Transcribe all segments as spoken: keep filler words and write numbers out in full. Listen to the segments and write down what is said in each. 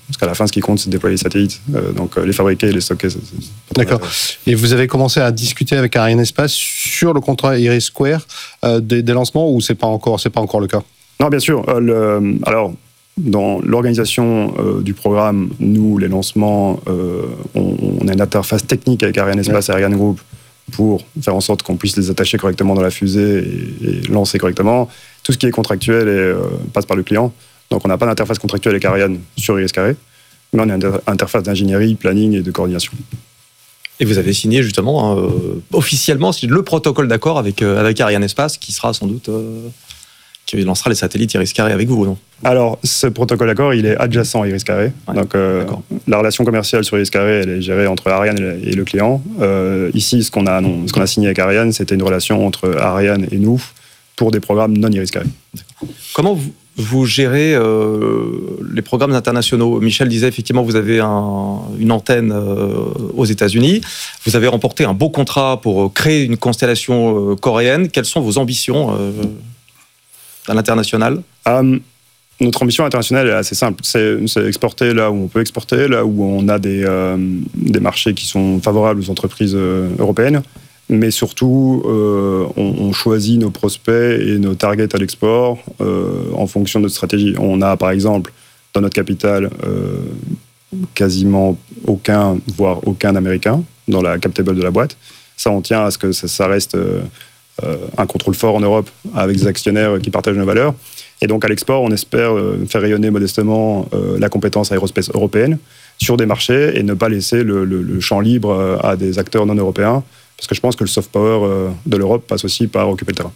Parce qu'à la fin, ce qui compte, c'est de déployer les satellites. Euh, donc, euh, les fabriquer et les stocker, c'est, c'est D'accord. Et vous avez commencé à discuter avec Arianespace sur le contrat IRIS² euh, des, des lancements, ou c'est pas encore, c'est pas encore le cas? Non, bien sûr. Euh, le, alors, dans l'organisation euh, du programme, nous, les lancements, euh, on, on a une interface technique avec Arianespace ouais. et Ariane Group pour faire en sorte qu'on puisse les attacher correctement dans la fusée et, et lancer correctement. Tout ce qui est contractuel et, euh, passe par le client. Donc, on n'a pas d'interface contractuelle avec Ariane sur IRIS², mais on a une inter- interface d'ingénierie, planning et de coordination. Et vous avez signé justement euh, officiellement le protocole d'accord avec, euh, avec Arianespace, qui sera sans doute euh, qui lancera les satellites IRIS² avec vous, non? Alors, ce protocole d'accord, il est adjacent à IRIS². Ouais, donc, euh, la relation commerciale sur IRIS², elle est gérée entre Ariane et le client. Euh, ici, ce qu'on a, non, ce qu'on a signé avec Ariane, c'était une relation entre Ariane et nous pour des programmes non IRIS². Comment vous Vous gérez euh, les programmes internationaux? Michel disait effectivement vous avez un, une antenne euh, aux États-Unis. Vous avez remporté un beau contrat pour créer une constellation euh, coréenne. Quelles sont vos ambitions euh, à l'international? um, Notre ambition internationale est assez simple. C'est, c'est exporter là où on peut exporter, là où on a des, euh, des marchés qui sont favorables aux entreprises euh, européennes. Mais surtout, euh, on, on choisit nos prospects et nos targets à l'export euh, en fonction de notre stratégie. On a, par exemple, dans notre capitale, euh, quasiment aucun, voire aucun Américain dans la cap table de la boîte. Ça, on tient à ce que ça, ça reste euh, un contrôle fort en Europe avec des actionnaires qui partagent nos valeurs. Et donc, à l'export, on espère euh, faire rayonner modestement euh, la compétence aérospace européenne sur des marchés et ne pas laisser le, le, le champ libre euh, à des acteurs non européens. Parce que je pense que le soft power de l'Europe passe aussi par occuper le terrain.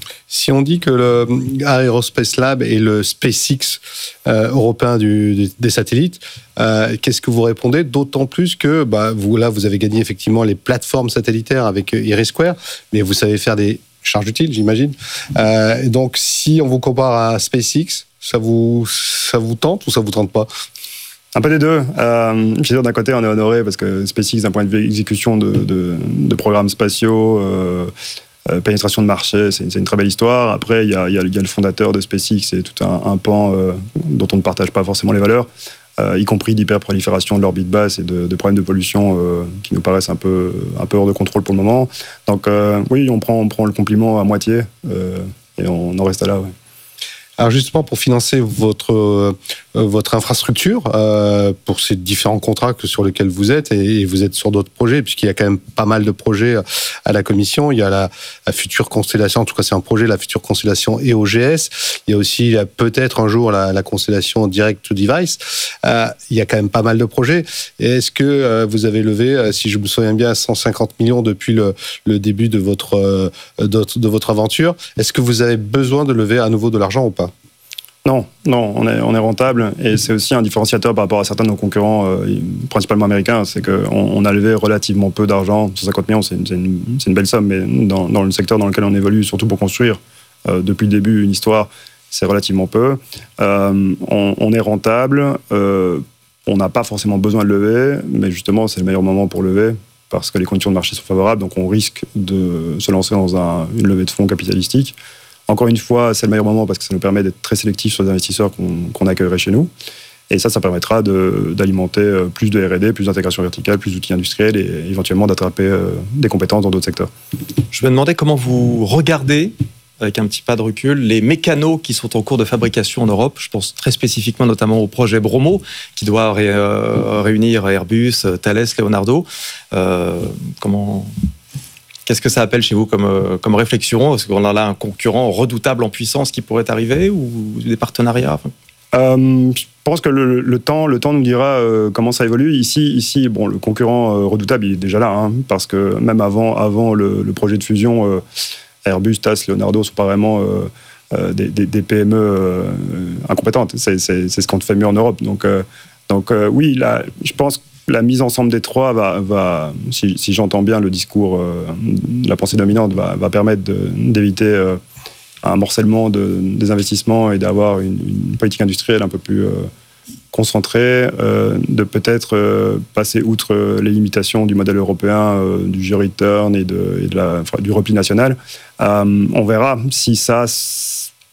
Si on dit que le Aerospace Lab est le SpaceX euh, européen du, des, des satellites, euh, qu'est-ce que vous répondez? D'autant plus que bah, vous, là, vous avez gagné effectivement les plateformes satellitaires avec IRIS², mais vous savez faire des charges utiles, j'imagine. Euh, donc, si on vous compare à SpaceX, ça vous, ça vous tente ou ça vous tente pas? Un peu des deux. Euh, je veux dire, d'un côté, on est honoré parce que SpaceX, d'un point de vue exécution de, de, de programmes spatiaux, euh, euh, pénétration de marché, c'est, c'est une très belle histoire. Après, il y a, y a, y a le fondateur de SpaceX et tout un, un pan euh, dont on ne partage pas forcément les valeurs, euh, y compris d'hyperprolifération de l'orbite basse et de, de problèmes de pollution euh, qui nous paraissent un peu, un peu hors de contrôle pour le moment. Donc, euh, oui, on prend, on prend le compliment à moitié euh, et on en reste là, ouais. Alors justement, pour financer votre, euh, votre infrastructure, euh, pour ces différents contrats que, sur lesquels vous êtes, et, et vous êtes sur d'autres projets, puisqu'il y a quand même pas mal de projets à la Commission, il y a la, la future constellation, en tout cas c'est un projet, la future constellation E O G S, il y a aussi peut-être un jour la, la constellation Direct to Device, euh, il y a quand même pas mal de projets. Et est-ce que euh, vous avez levé, si je me souviens bien, cent cinquante millions depuis le, le début de votre, euh, de, de votre aventure? Est-ce que vous avez besoin de lever à nouveau de l'argent ou pas? Non, non, on est, on est rentable et c'est aussi un différenciateur par rapport à certains de nos concurrents, euh, principalement américains, c'est qu'on on a levé relativement peu d'argent, cent cinquante millions, c'est une, c'est une, c'est une belle somme, mais dans, dans le secteur dans lequel on évolue, surtout pour construire euh, depuis le début une histoire, c'est relativement peu. Euh, on, on est rentable, euh, on n'a pas forcément besoin de lever, mais justement c'est le meilleur moment pour lever, parce que les conditions de marché sont favorables, donc on risque de se lancer dans un, une levée de fonds capitalistique. Encore une fois, c'est le meilleur moment parce que ça nous permet d'être très sélectifs sur les investisseurs qu'on, qu'on accueillerait chez nous. Et ça, ça permettra de, d'alimenter plus de R et D, plus d'intégration verticale, plus d'outils industriels et éventuellement d'attraper des compétences dans d'autres secteurs. Je me demandais comment vous regardez, avec un petit pas de recul, les mécanos qui sont en cours de fabrication en Europe. Je pense très spécifiquement notamment au projet Bromo, qui doit ré, euh, réunir Airbus, Thales, Leonardo. Euh, comment... Qu'est-ce que ça appelle chez vous comme, comme réflexion? Est-ce qu'on a là un concurrent redoutable en puissance qui pourrait arriver ou des partenariats? euh, Je pense que le, le, temps, le temps nous dira euh, comment ça évolue. Ici, ici bon, le concurrent euh, redoutable il est déjà là, hein, parce que même avant, avant le, le projet de fusion, euh, Airbus, Thales, Leonardo ne sont pas vraiment euh, euh, des, des, des P M E euh, incompétentes. C'est, c'est, c'est ce qu'on fait mieux en Europe. Donc, euh, donc euh, oui, là, je pense que la mise ensemble des trois va, va si, si j'entends bien le discours, euh, la pensée dominante, va, va permettre de, d'éviter euh, un morcellement de, des investissements et d'avoir une, une politique industrielle un peu plus euh, concentrée, euh, de peut-être euh, passer outre les limitations du modèle européen, euh, du G-return et, de, et de la, enfin, du repli national. Euh, on verra si ça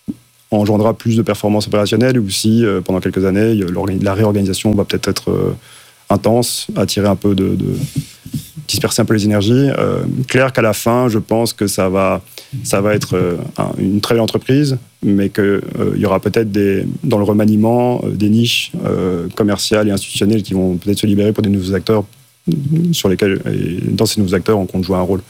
engendrera plus de performances opérationnelles ou si, euh, pendant quelques années, la réorganisation va peut-être être euh, intense, attirer un peu de, de disperser un peu les énergies. Euh, clair qu'à la fin, je pense que ça va, ça va être euh, un, une très belle entreprise, mais qu'il euh, y aura peut-être des, dans le remaniement euh, des niches euh, commerciales et institutionnelles qui vont peut-être se libérer pour des nouveaux acteurs sur lesquels, et dans ces nouveaux acteurs, on compte jouer un rôle.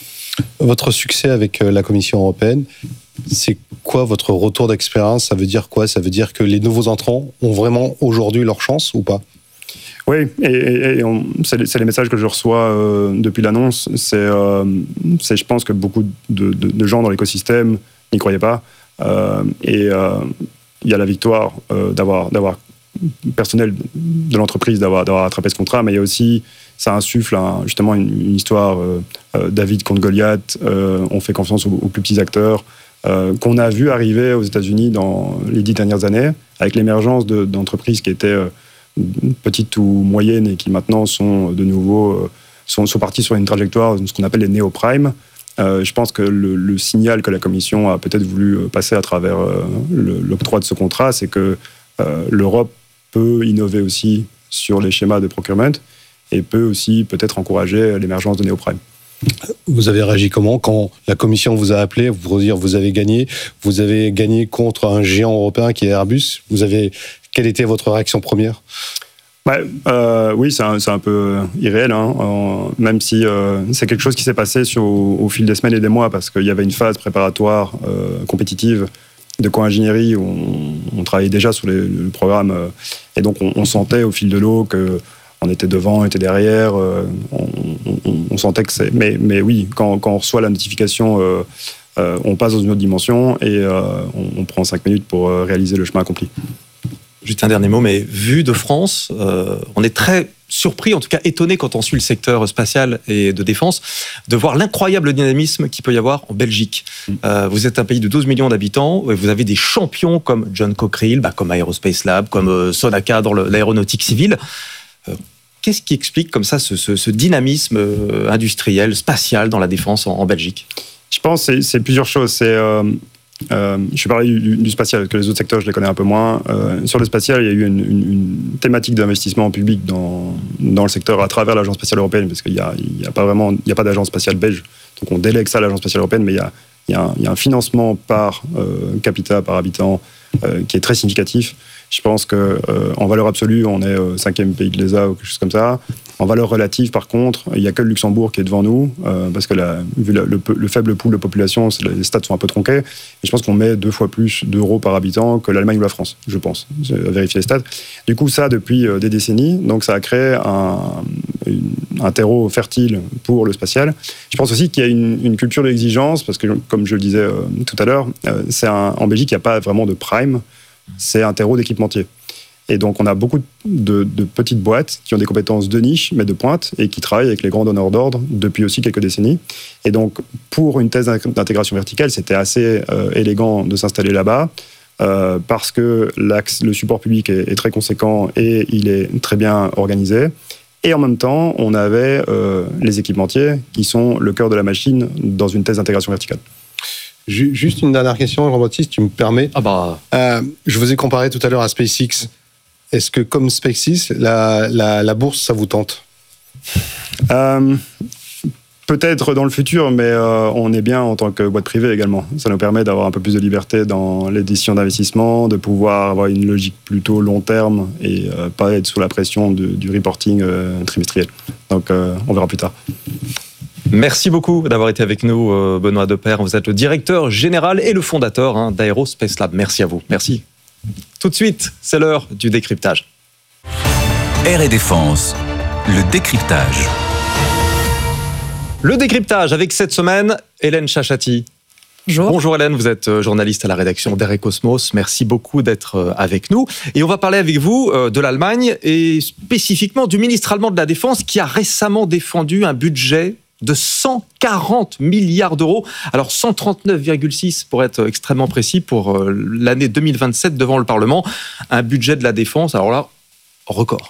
Votre succès avec la Commission européenne, c'est quoi votre retour d'expérience? Ça veut dire quoi? Ça veut dire que les nouveaux entrants ont vraiment aujourd'hui leur chance ou pas? Oui, et, et, et on, c'est, les, c'est les messages que je reçois euh, depuis l'annonce. C'est, euh, c'est, je pense que beaucoup de, de, de gens dans l'écosystème n'y croyaient pas. Euh, et il euh, y a la victoire euh, d'avoir, d'avoir personnel de l'entreprise d'avoir, d'avoir attrapé ce contrat, mais il y a aussi, ça insuffle un, justement une, une histoire euh, euh, David contre Goliath. Euh, on fait confiance aux, aux plus petits acteurs euh, qu'on a vu arriver aux États-Unis dans les dix dernières années, avec l'émergence de, d'entreprises qui étaient euh, petites ou moyennes et qui maintenant sont de nouveau euh, sont, sont parties sur une trajectoire, ce qu'on appelle les néo-prime. Euh, je pense que le, le signal que la Commission a peut-être voulu passer à travers euh, le, l'octroi de ce contrat, c'est que euh, l'Europe peut innover aussi sur les schémas de procurement et peut aussi peut-être encourager l'émergence de néo-prime. Vous avez réagi comment quand la Commission vous a appelé pour dire vous avez gagné, vous avez gagné contre un géant européen qui est Airbus. Vous avez, quelle était votre réaction première? Ouais, euh, oui, c'est un, c'est un peu irréel, hein, euh, même si euh, c'est quelque chose qui s'est passé sur, au, au fil des semaines et des mois, parce qu'il y avait une phase préparatoire euh, compétitive de co-ingénierie où on, on travaillait déjà sur les, le programme, euh, et donc on, on sentait au fil de l'eau que on était devant, on était derrière, euh, on, on, on sentait que c'est... Mais, mais oui, quand, quand on reçoit la notification, euh, euh, on passe dans une autre dimension et euh, on, on prend cinq minutes pour euh, réaliser le chemin accompli. Juste un dernier mot, mais vu de France, euh, on est très surpris, en tout cas étonné quand on suit le secteur spatial et de défense, de voir l'incroyable dynamisme qu'il peut y avoir en Belgique. Mmh. Euh, vous êtes un pays de douze millions d'habitants, et vous avez des champions comme John Cockerill, bah, comme Aerospace Lab, comme euh, Sonaca dans le, l'aéronautique civile. Euh, qu'est-ce qui explique comme ça ce, ce, ce dynamisme euh, industriel, spatial dans la défense en, en Belgique? Je pense que c'est, c'est plusieurs choses. C'est... Euh... Euh, je vais parler du, du spatial, parce que les autres secteurs, je les connais un peu moins. Euh, sur le spatial, il y a eu une, une, une thématique d'investissement public dans, dans le secteur à travers l'Agence spatiale européenne, parce qu'il n'y a, il y a pas vraiment, il y a pas d'agence spatiale belge, donc on délègue ça à l'Agence spatiale européenne, mais il y a, il y a, un, il y a un financement par euh, capita, par habitant, euh, qui est très significatif. Je pense qu'en euh, valeur absolue, on est euh, cinquième pays de l'E S A ou quelque chose comme ça. En valeur relative, par contre, il n'y a que le Luxembourg qui est devant nous, euh, parce que la, vu la, le, le faible pool de population, les stats sont un peu tronqués. Et je pense qu'on met deux fois plus d'euros par habitant que l'Allemagne ou la France, je pense. J'ai vérifié les stats. Du coup, ça, depuis euh, des décennies, donc ça a créé un, une, un terreau fertile pour le spatial. Je pense aussi qu'il y a une, une culture d'exigence, parce que, comme je le disais euh, tout à l'heure, euh, c'est un, en Belgique, il n'y a pas vraiment de prime. C'est un terreau d'équipementier. Et donc, on a beaucoup de, de petites boîtes qui ont des compétences de niche, mais de pointe, et qui travaillent avec les grands donneurs d'ordre depuis aussi quelques décennies. Et donc, pour une thèse d'intégration verticale, c'était assez euh, élégant de s'installer là-bas, euh, parce que l'axe, le support public est, est très conséquent et il est très bien organisé. Et en même temps, on avait euh, les équipementiers qui sont le cœur de la machine dans une thèse d'intégration verticale. Juste une dernière question, Jean-Baptiste, tu me permets. Ah bah. Euh, je vous ai comparé tout à l'heure à SpaceX. Est-ce que, comme SpaceX, la, la, la bourse, ça vous tente? euh, Peut-être dans le futur, mais euh, on est bien en tant que boîte privée également. Ça nous permet d'avoir un peu plus de liberté dans les décisions d'investissement, de pouvoir avoir une logique plutôt long terme et euh, pas être sous la pression de, du reporting euh, trimestriel. Donc, euh, on verra plus tard. Merci beaucoup d'avoir été avec nous, Benoît Depaire. Vous êtes le directeur général et le fondateur hein, d'Aerospace Lab. Merci à vous. Merci. Tout de suite, c'est l'heure du décryptage. Air et Défense, le décryptage. Le décryptage avec cette semaine, Hélène Chachati. Bonjour. Bonjour Hélène, vous êtes journaliste à la rédaction d'Air et Cosmos. Merci beaucoup d'être avec nous. Et on va parler avec vous de l'Allemagne et spécifiquement du ministre allemand de la Défense qui a récemment défendu un budget de cent quarante milliards d'euros. Alors cent trente-neuf virgule six pour être extrêmement précis pour l'année deux mille vingt-sept devant le Parlement. Un budget de la défense, alors là, record.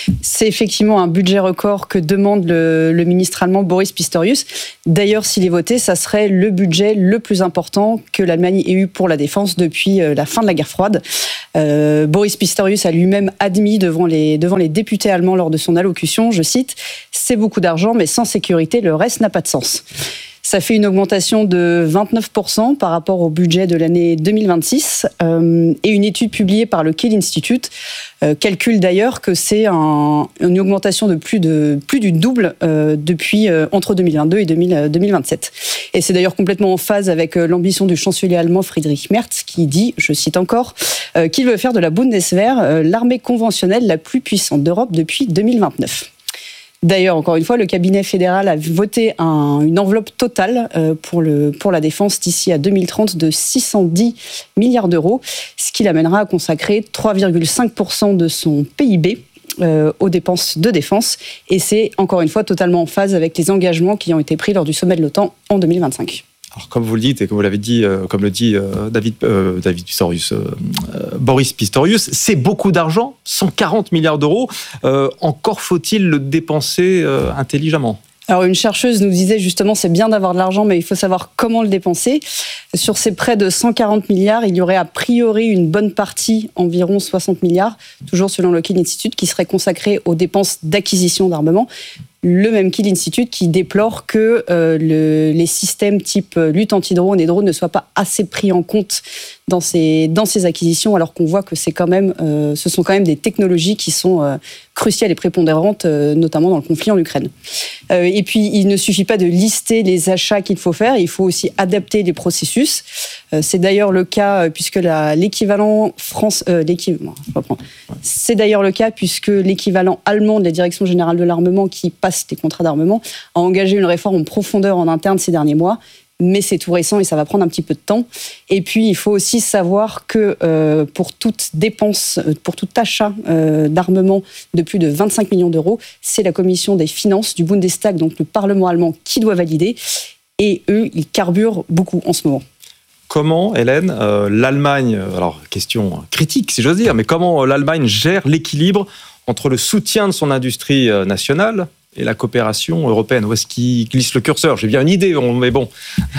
C'est effectivement un budget record que demande le, le ministre allemand Boris Pistorius. D'ailleurs, s'il est voté, ça serait le budget le plus important que l'Allemagne ait eu pour la défense depuis la fin de la guerre froide. Euh, Boris Pistorius a lui-même admis devant les, devant les députés allemands lors de son allocution, je cite, « C'est beaucoup d'argent, mais sans sécurité, le reste n'a pas de sens ». Ça fait une augmentation de vingt-neuf pour cent par rapport au budget de l'année deux mille vingt-six. Euh, et une étude publiée par le Kiel Institute euh, calcule d'ailleurs que c'est un, une augmentation de plus, de, plus du double euh, depuis, euh, entre deux mille vingt-deux et deux mille, deux mille vingt-sept. Et c'est d'ailleurs complètement en phase avec euh, l'ambition du chancelier allemand Friedrich Merz qui dit, je cite encore, euh, qu'il veut faire de la Bundeswehr euh, l'armée conventionnelle la plus puissante d'Europe depuis deux mille vingt-neuf. D'ailleurs, encore une fois, le cabinet fédéral a voté un, une enveloppe totale euh, pour, le, pour la défense d'ici à deux mille trente de six cent dix milliards d'euros, ce qui l'amènera à consacrer trois virgule cinq pour cent de son P I B euh, aux dépenses de défense. Et c'est, encore une fois, totalement en phase avec les engagements qui ont été pris lors du sommet de l'OTAN en deux mille vingt-cinq. Alors, comme vous le dites et comme vous l'avez dit, euh, comme le dit euh, David, euh, David Pistorius, euh, euh, Boris Pistorius, c'est beaucoup d'argent, cent quarante milliards d'euros. Euh, encore faut-il le dépenser euh, intelligemment. Alors une chercheuse nous disait justement c'est bien d'avoir de l'argent mais il faut savoir comment le dépenser. Sur ces près de cent quarante milliards, il y aurait a priori une bonne partie, environ soixante milliards, toujours selon le Kiel Institute, qui serait consacrée aux dépenses d'acquisition d'armement. Le même Kiel Institute qui déplore que euh, le, les systèmes type lutte anti-drone et drone ne soient pas assez pris en compte dans ces, dans ces acquisitions, alors qu'on voit que c'est quand même, euh, ce sont quand même des technologies qui sont euh, cruciales et prépondérantes, euh, notamment dans le conflit en Ukraine. Euh, et puis, il ne suffit pas de lister les achats qu'il faut faire, il faut aussi adapter les processus. Euh, c'est d'ailleurs le cas, euh, puisque la, l'équivalent France... Euh, l'équivalent, je reprends. C'est d'ailleurs le cas, puisque l'équivalent allemand de la Direction Générale de l'Armement, qui passe des contrats d'armement, a engagé une réforme en profondeur en interne ces derniers mois. Mais c'est tout récent et ça va prendre un petit peu de temps. Et puis, il faut aussi savoir que euh, pour toute dépense, pour tout achat euh, d'armement de plus de vingt-cinq millions d'euros, c'est la commission des finances du Bundestag, donc le Parlement allemand, qui doit valider. Et eux, ils carburent beaucoup en ce moment. Comment, Hélène, euh, l'Allemagne, alors question critique si j'ose dire, mais comment l'Allemagne gère l'équilibre entre le soutien de son industrie nationale et la coopération européenne? Où est-ce qu'il glisse le curseur? J'ai bien une idée, mais bon.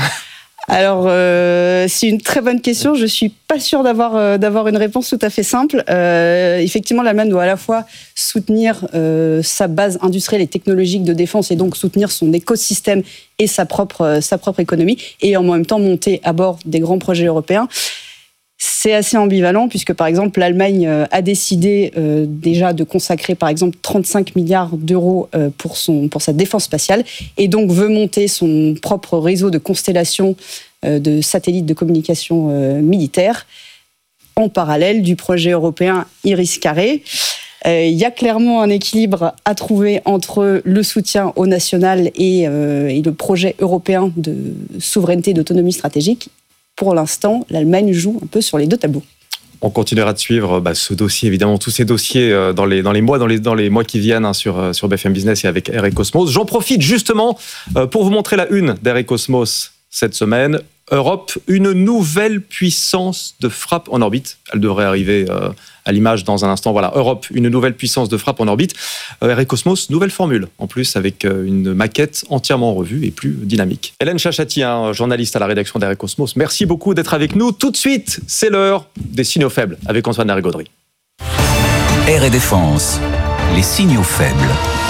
Alors, euh, c'est une très bonne question. Je ne suis pas sûre d'avoir, euh, d'avoir une réponse tout à fait simple. Euh, effectivement, l'Allemagne doit à la fois soutenir euh, sa base industrielle et technologique de défense et donc soutenir son écosystème et sa propre, euh, sa propre économie et en même temps monter à bord des grands projets européens. C'est assez ambivalent puisque, par exemple, l'Allemagne a décidé euh, déjà de consacrer, par exemple, trente-cinq milliards d'euros euh, pour, son, pour sa défense spatiale et donc veut monter son propre réseau de constellations euh, de satellites de communication euh, militaire en parallèle du projet européen Iris-Carré. Euh, il y a clairement un équilibre à trouver entre le soutien au national et, euh, et le projet européen de souveraineté et d'autonomie stratégique. Pour l'instant, l'Allemagne joue un peu sur les deux tableaux. On continuera de suivre bah, ce dossier, évidemment, tous ces dossiers euh, dans, les, dans, les mois, dans, les, dans les mois qui viennent hein, sur, euh, sur B F M Business et avec R et Cosmos. J'en profite justement euh, pour vous montrer la une d'R et Cosmos cette semaine. Europe, une nouvelle puissance de frappe en orbite. Elle devrait arriver euh, à l'image dans un instant. Voilà, Europe, une nouvelle puissance de frappe en orbite. Euh, R et Cosmos, nouvelle formule, en plus avec euh, une maquette entièrement revue et plus dynamique. Hélène Chachati, hein, journaliste à la rédaction d'R et Cosmos, merci beaucoup d'être avec nous. Tout de suite, c'est l'heure des signaux faibles avec Antoine Larigauderie. R et Défense, les signaux faibles.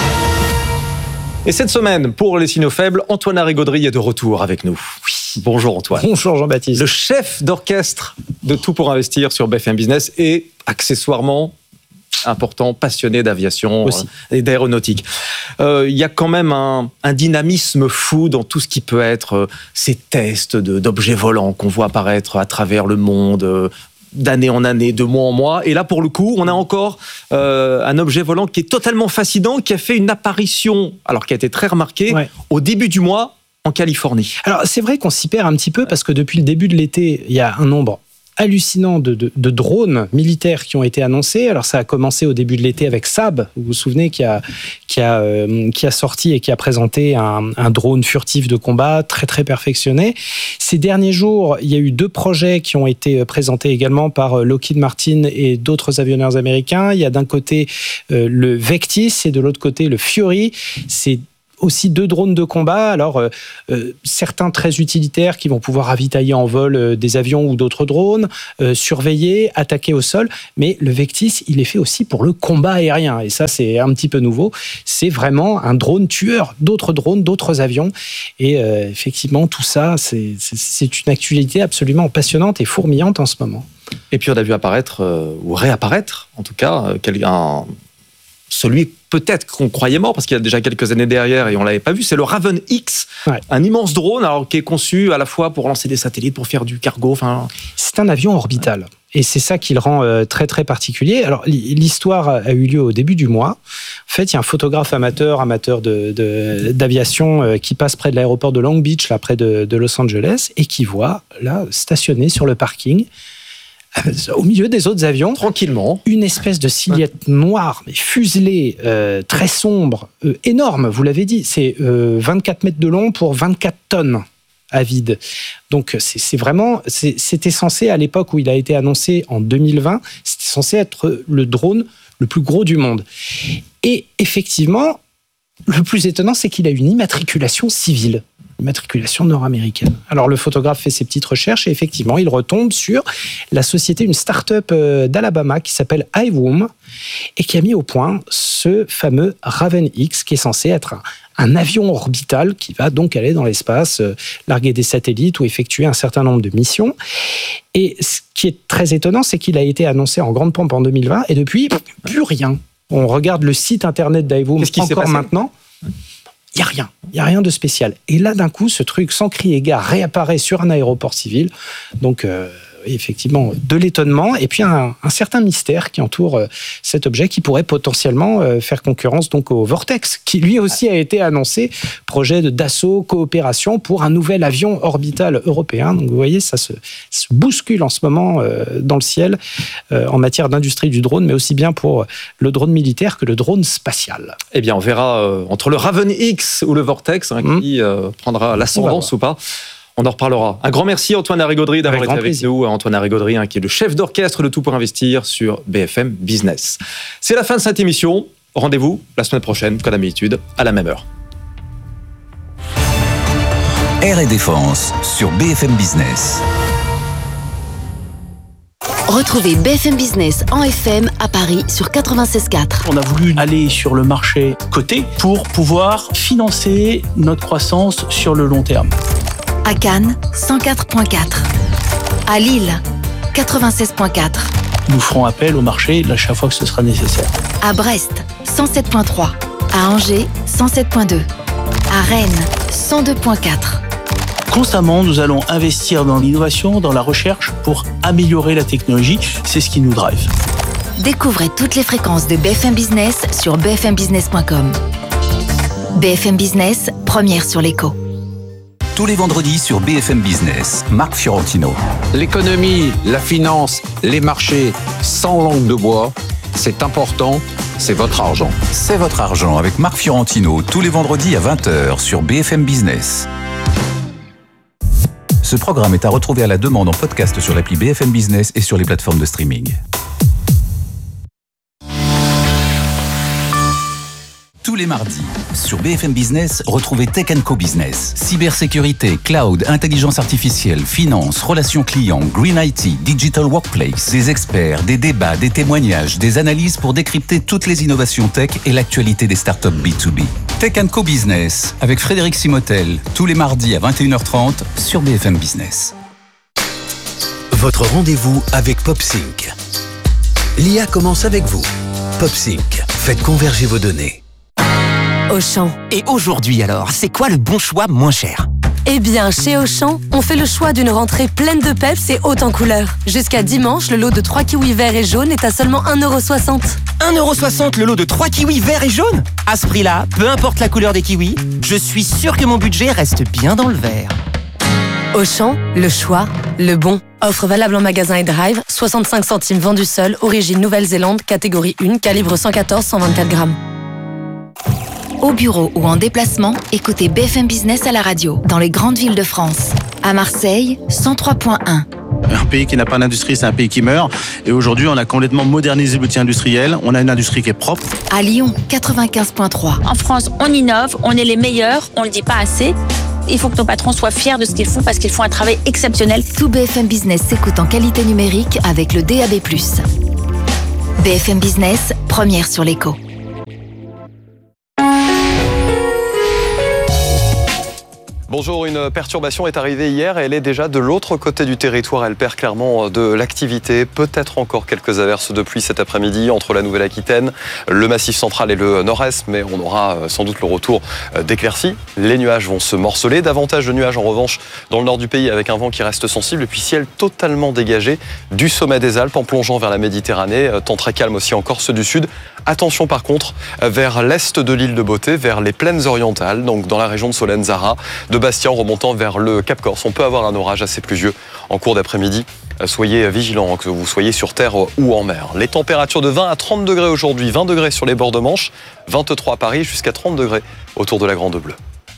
Et cette semaine, pour les signaux faibles, Antoine Larigauderie est de retour avec nous. Oui. Bonjour Antoine. Bonjour Jean-Baptiste. Le chef d'orchestre de Tout pour investir sur B F M Business et accessoirement important, passionné d'aviation aussi. Et d'aéronautique. Euh, il y a quand même un, un dynamisme fou dans tout ce qui peut être euh, ces tests de, d'objets volants qu'on voit apparaître à travers le monde, euh, d'année en année, de mois en mois. Et là, pour le coup, on a encore euh, un objet volant qui est totalement fascinant, qui a fait une apparition, alors qui a été très remarquée, ouais. au début du mois, en Californie. Alors, c'est vrai qu'on s'y perd un petit peu parce que depuis le début de l'été, il y a un nombre hallucinant de, de, de drones militaires qui ont été annoncés. Alors ça a commencé au début de l'été avec Saab, vous vous souvenez, qui a, qui a, euh, qui a sorti et qui a présenté un, un drone furtif de combat très très perfectionné. Ces derniers jours, il y a eu deux projets qui ont été présentés également par Lockheed Martin et d'autres avionneurs américains. Il y a d'un côté euh, le Vectis et de l'autre côté le Fury. C'est aussi deux drones de combat, alors euh, euh, certains très utilitaires qui vont pouvoir ravitailler en vol euh, des avions ou d'autres drones, euh, surveiller, attaquer au sol, mais le Vectis, il est fait aussi pour le combat aérien, et ça c'est un petit peu nouveau, c'est vraiment un drone tueur d'autres drones, d'autres avions, et euh, effectivement tout ça, c'est, c'est, c'est une actualité absolument passionnante et fourmillante en ce moment. Et puis on a vu apparaître, euh, ou réapparaître en tout cas, euh, quelqu'un... Celui peut-être qu'on croyait mort, parce qu'il y a déjà quelques années derrière et on ne l'avait pas vu, c'est le Raven X, ouais. Un immense drone alors, qui est conçu à la fois pour lancer des satellites, pour faire du cargo. Enfin... C'est un avion orbital. Et c'est ça qui le rend euh, très très particulier. Alors l'histoire a eu lieu au début du mois. En fait, il y a un photographe amateur, amateur de, de, d'aviation euh, qui passe près de l'aéroport de Long Beach, là près de, de Los Angeles, et qui voit là stationné sur le parking, au milieu des autres avions, tranquillement, une espèce de silhouette ouais. noire, mais fuselée, euh, très sombre, euh, énorme, vous l'avez dit, c'est euh, vingt-quatre mètres de long pour vingt-quatre tonnes à vide. Donc c'est, c'est vraiment, c'est, c'était censé, à l'époque où il a été annoncé en deux mille vingt, c'était censé être le drone le plus gros du monde. Et effectivement, le plus étonnant, c'est qu'il a une immatriculation civile. Immatriculation nord-américaine. Alors le photographe fait ses petites recherches et effectivement il retombe sur la société, une start-up d'Alabama qui s'appelle iWoom et qui a mis au point ce fameux Raven X qui est censé être un, un avion orbital qui va donc aller dans l'espace, euh, larguer des satellites ou effectuer un certain nombre de missions. Et ce qui est très étonnant, c'est qu'il a été annoncé en grande pompe en deux mille vingt et depuis, plus rien. On regarde le site internet d'iWoom encore maintenant. Il n'y a rien, il n'y a rien de spécial. Et là, d'un coup, ce truc, sans cri et gare, réapparaît sur un aéroport civil. Donc, euh, effectivement, de l'étonnement et puis un, un certain mystère qui entoure euh, cet objet qui pourrait potentiellement euh, faire concurrence donc, au Vortex, qui lui aussi a été annoncé, projet de, d'assaut, coopération pour un nouvel avion orbital européen. Donc, vous voyez, ça se, se bouscule en ce moment euh, dans le ciel euh, en matière d'industrie du drone, mais aussi bien pour le drone militaire que le drone spatial. Eh bien, on verra euh, entre le Raven X ou le Vortex, hein, mmh. qui euh, prendra l'ascendance ou pas. On en reparlera. Un grand merci Antoine Larigauderie d'avoir été avec plaisir. nous. Antoine Larigauderie, hein, qui est le chef d'orchestre de Tout pour Investir sur B F M Business. C'est la fin de cette émission. Rendez-vous la semaine prochaine, comme d'habitude, à la même heure. Air et Défense sur B F M Business. Retrouvez B F M Business en F M à Paris sur quatre-vingt-seize quatre. On a voulu aller sur le marché coté pour pouvoir financer notre croissance sur le long terme. À Cannes, cent quatre virgule quatre. À Lille, quatre-vingt-seize virgule quatre. Nous ferons appel au marché à chaque fois que ce sera nécessaire. À Brest, cent sept virgule trois. À Angers, cent sept virgule deux. À Rennes, cent deux virgule quatre. Constamment, nous allons investir dans l'innovation, dans la recherche pour améliorer la technologie. C'est ce qui nous drive. Découvrez toutes les fréquences de B F M Business sur b f m business point com. B F M Business, première sur l'écho. Tous les vendredis sur B F M Business, Marc Fiorentino. L'économie, la finance, les marchés, sans langue de bois, c'est important, c'est votre argent. C'est votre argent avec Marc Fiorentino, tous les vendredis à vingt heures sur B F M Business. Ce programme est à retrouver à la demande en podcast sur l'appli B F M Business et sur les plateformes de streaming. Tous les mardis, sur B F M Business, retrouvez Tech and Co Business. Cybersécurité, cloud, intelligence artificielle, finance, relations clients, green I T, digital workplace. Des experts, des débats, des témoignages, des analyses pour décrypter toutes les innovations tech et l'actualité des startups B deux B. Tech and Co Business, avec Frédéric Simotel, tous les mardis à vingt et une heures trente sur B F M Business. Votre rendez-vous avec PopSync. L'I A commence avec vous. PopSync, faites converger vos données. Auchan. Et aujourd'hui alors, c'est quoi le bon choix moins cher ? Eh bien, chez Auchan, on fait le choix d'une rentrée pleine de peps et haute en couleurs. Jusqu'à dimanche, le lot de trois kiwis verts et jaunes est à seulement un euro soixante. un euro soixante le lot de trois kiwis verts et jaunes ? À ce prix-là, peu importe la couleur des kiwis, je suis sûr que mon budget reste bien dans le vert. Auchan, le choix, le bon. Offre valable en magasin et drive, soixante-cinq centimes vendu seul, origine Nouvelle-Zélande, catégorie un, calibre cent quatorze cent vingt-quatre grammes. Au bureau ou en déplacement, écoutez B F M Business à la radio, dans les grandes villes de France. À Marseille, cent trois point un. Un pays qui n'a pas d'industrie, c'est un pays qui meurt. Et aujourd'hui, on a complètement modernisé l'outil industriel. On a une industrie qui est propre. À Lyon, quatre-vingt-quinze point trois. En France, on innove, on est les meilleurs, on ne le dit pas assez. Il faut que nos patrons soient fiers de ce qu'ils font parce qu'ils font un travail exceptionnel. Tout B F M Business s'écoute en qualité numérique avec le D A B plus. B F M Business, première sur l'écho. Bonjour, une perturbation est arrivée hier et elle est déjà de l'autre côté du territoire. Elle perd clairement de l'activité. Peut-être encore quelques averses de pluie cet après-midi entre la Nouvelle-Aquitaine, le Massif central et le Nord-Est, mais on aura sans doute le retour d'éclaircies. Les nuages vont se morceler. Davantage de nuages en revanche dans le nord du pays avec un vent qui reste sensible et puis ciel totalement dégagé du sommet des Alpes en plongeant vers la Méditerranée. Temps très calme aussi en Corse du Sud. Attention par contre vers l'est de l'île de Beauté, vers les plaines orientales, donc dans la région de Solenzara, de Bastia en remontant vers le Cap Corse. On peut avoir un orage assez pluvieux en cours d'après-midi. Soyez vigilants, que vous soyez sur terre ou en mer. Les températures de vingt à trente degrés aujourd'hui, vingt degrés sur les bords de Manche, vingt-trois à Paris, jusqu'à trente degrés autour de la Grande Bleue.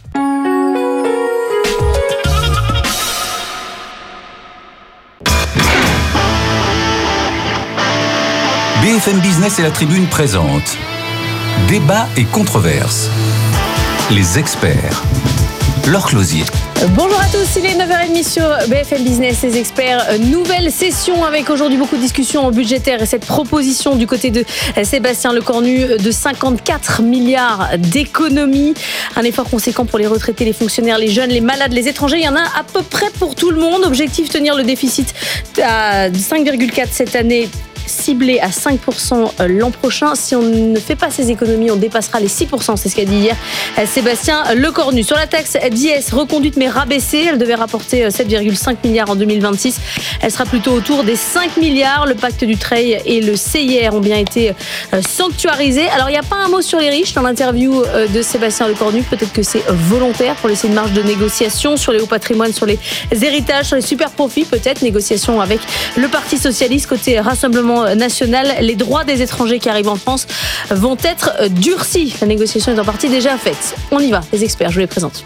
B F M Business et la Tribune présentent Débat et controverses. Les experts. Laure Closier. Bonjour à tous, il est neuf heures trente sur B F M Business, les experts. Nouvelle session avec aujourd'hui beaucoup de discussions budgétaires et cette proposition du côté de Sébastien Lecornu de cinquante-quatre milliards d'économies. Un effort conséquent pour les retraités, les fonctionnaires, les jeunes, les malades, les étrangers. Il y en a à peu près pour tout le monde. Objectif, tenir le déficit à cinq virgule quatre cette année, ciblé à cinq pour cent l'an prochain. Si on ne fait pas ces économies, on dépassera les six pour cent. C'est ce qu'a dit hier Sébastien Lecornu. Sur la taxe d'I S, reconduite mais rabaissée, elle devait rapporter sept virgule cinq milliards en deux mille vingt-six. Elle sera plutôt autour des cinq milliards. Le pacte du Treil et le C I R ont bien été sanctuarisés. Alors, il n'y a pas un mot sur les riches dans l'interview de Sébastien Lecornu. Peut-être que c'est volontaire pour laisser une marge de négociation sur les hauts patrimoines, sur les héritages, sur les super profits. Peut-être négociation avec le Parti Socialiste côté Rassemblement national. Les droits des étrangers qui arrivent en France vont être durcis. La négociation est en partie déjà faite. On y va, les experts, je vous les présente.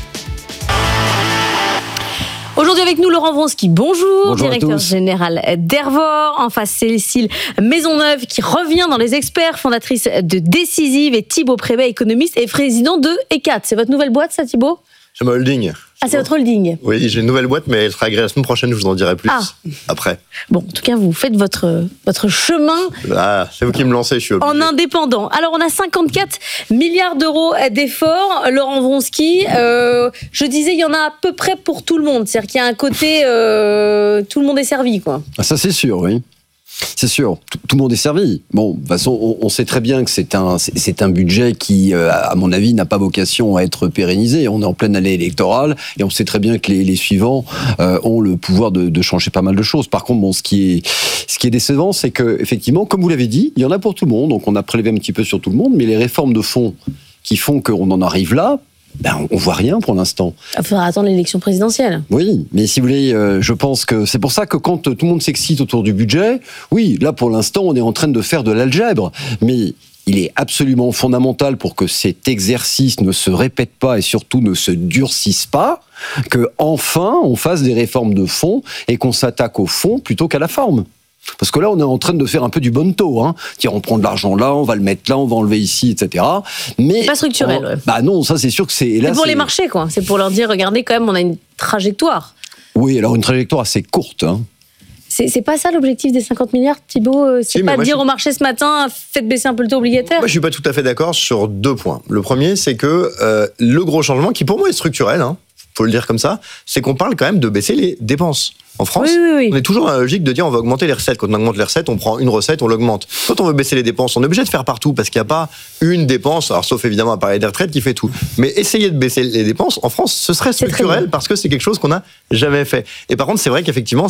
Aujourd'hui avec nous, Laurent Vronsky, bonjour, bonjour directeur général d'Hervor. En face, Cécile Maisonneuve qui revient dans les experts, fondatrice de Décisive, et Thibaut Prévet, économiste et président de E C A T. C'est votre nouvelle boîte, ça, Thibaut ? C'est ma holding. Ah, c'est votre holding. Oui, j'ai une nouvelle boîte, mais elle sera agréée la semaine prochaine, je vous en dirai plus ah. après. Bon, en tout cas, vous faites votre, votre chemin. Ah, c'est vous qui me lancez, je suis obligé. En indépendant. Alors, on a cinquante-quatre milliards d'euros d'efforts, Laurent Vronsky. Euh, je disais, il y en a à peu près pour tout le monde. C'est-à-dire qu'il y a un côté, euh, tout le monde est servi, quoi. Ah, ça, c'est sûr, oui. C'est sûr, tout, tout le monde est servi. Bon, de toute façon, on, on sait très bien que c'est un, c'est, c'est un budget qui, euh, à mon avis, n'a pas vocation à être pérennisé. On est en pleine année électorale et on sait très bien que les, les suivants euh, ont le pouvoir de, de changer pas mal de choses. Par contre, bon, ce qui est, ce qui est décevant, c'est que, effectivement, comme vous l'avez dit, il y en a pour tout le monde. Donc, on a prélevé un petit peu sur tout le monde, mais les réformes de fond qui font qu'on en arrive là, ben, on voit rien pour l'instant. Il faudra attendre l'élection présidentielle. Oui, mais si vous voulez, euh, je pense que c'est pour ça que quand tout le monde s'excite autour du budget, oui, là pour l'instant, on est en train de faire de l'algèbre. Mais il est absolument fondamental pour que cet exercice ne se répète pas et surtout ne se durcisse pas, que enfin on fasse des réformes de fond et qu'on s'attaque au fond plutôt qu'à la forme. Parce que là, on est en train de faire un peu du bonneteau, hein. Tiens, on prend de l'argent là, on va le mettre là, on va enlever ici, et cetera. Mais c'est pas structurel. On... Ouais. Bah non, ça c'est sûr que c'est. Là, c'est pour c'est... les marchés, quoi. C'est pour leur dire, regardez, quand même, on a une trajectoire. Oui, alors une trajectoire assez courte, hein. C'est, c'est pas ça l'objectif des cinquante milliards, Thibaut? C'est si, pas de dire suis... au marché ce matin, faites baisser un peu le taux obligataire? Moi, je suis pas tout à fait d'accord sur deux points. Le premier, c'est que euh, le gros changement, qui pour moi est structurel, hein, faut le dire comme ça, c'est qu'on parle quand même de baisser les dépenses. En France, oui, oui, oui. on est toujours dans la logique de dire on va augmenter les recettes. Quand on augmente les recettes, on prend une recette, on l'augmente. Quand on veut baisser les dépenses, on est obligé de faire partout parce qu'il n'y a pas une dépense, alors sauf évidemment à parler des retraites qui fait tout. Mais essayer de baisser les dépenses, en France, ce serait structurel parce que c'est quelque chose qu'on n'a jamais fait. Et par contre, c'est vrai qu'effectivement,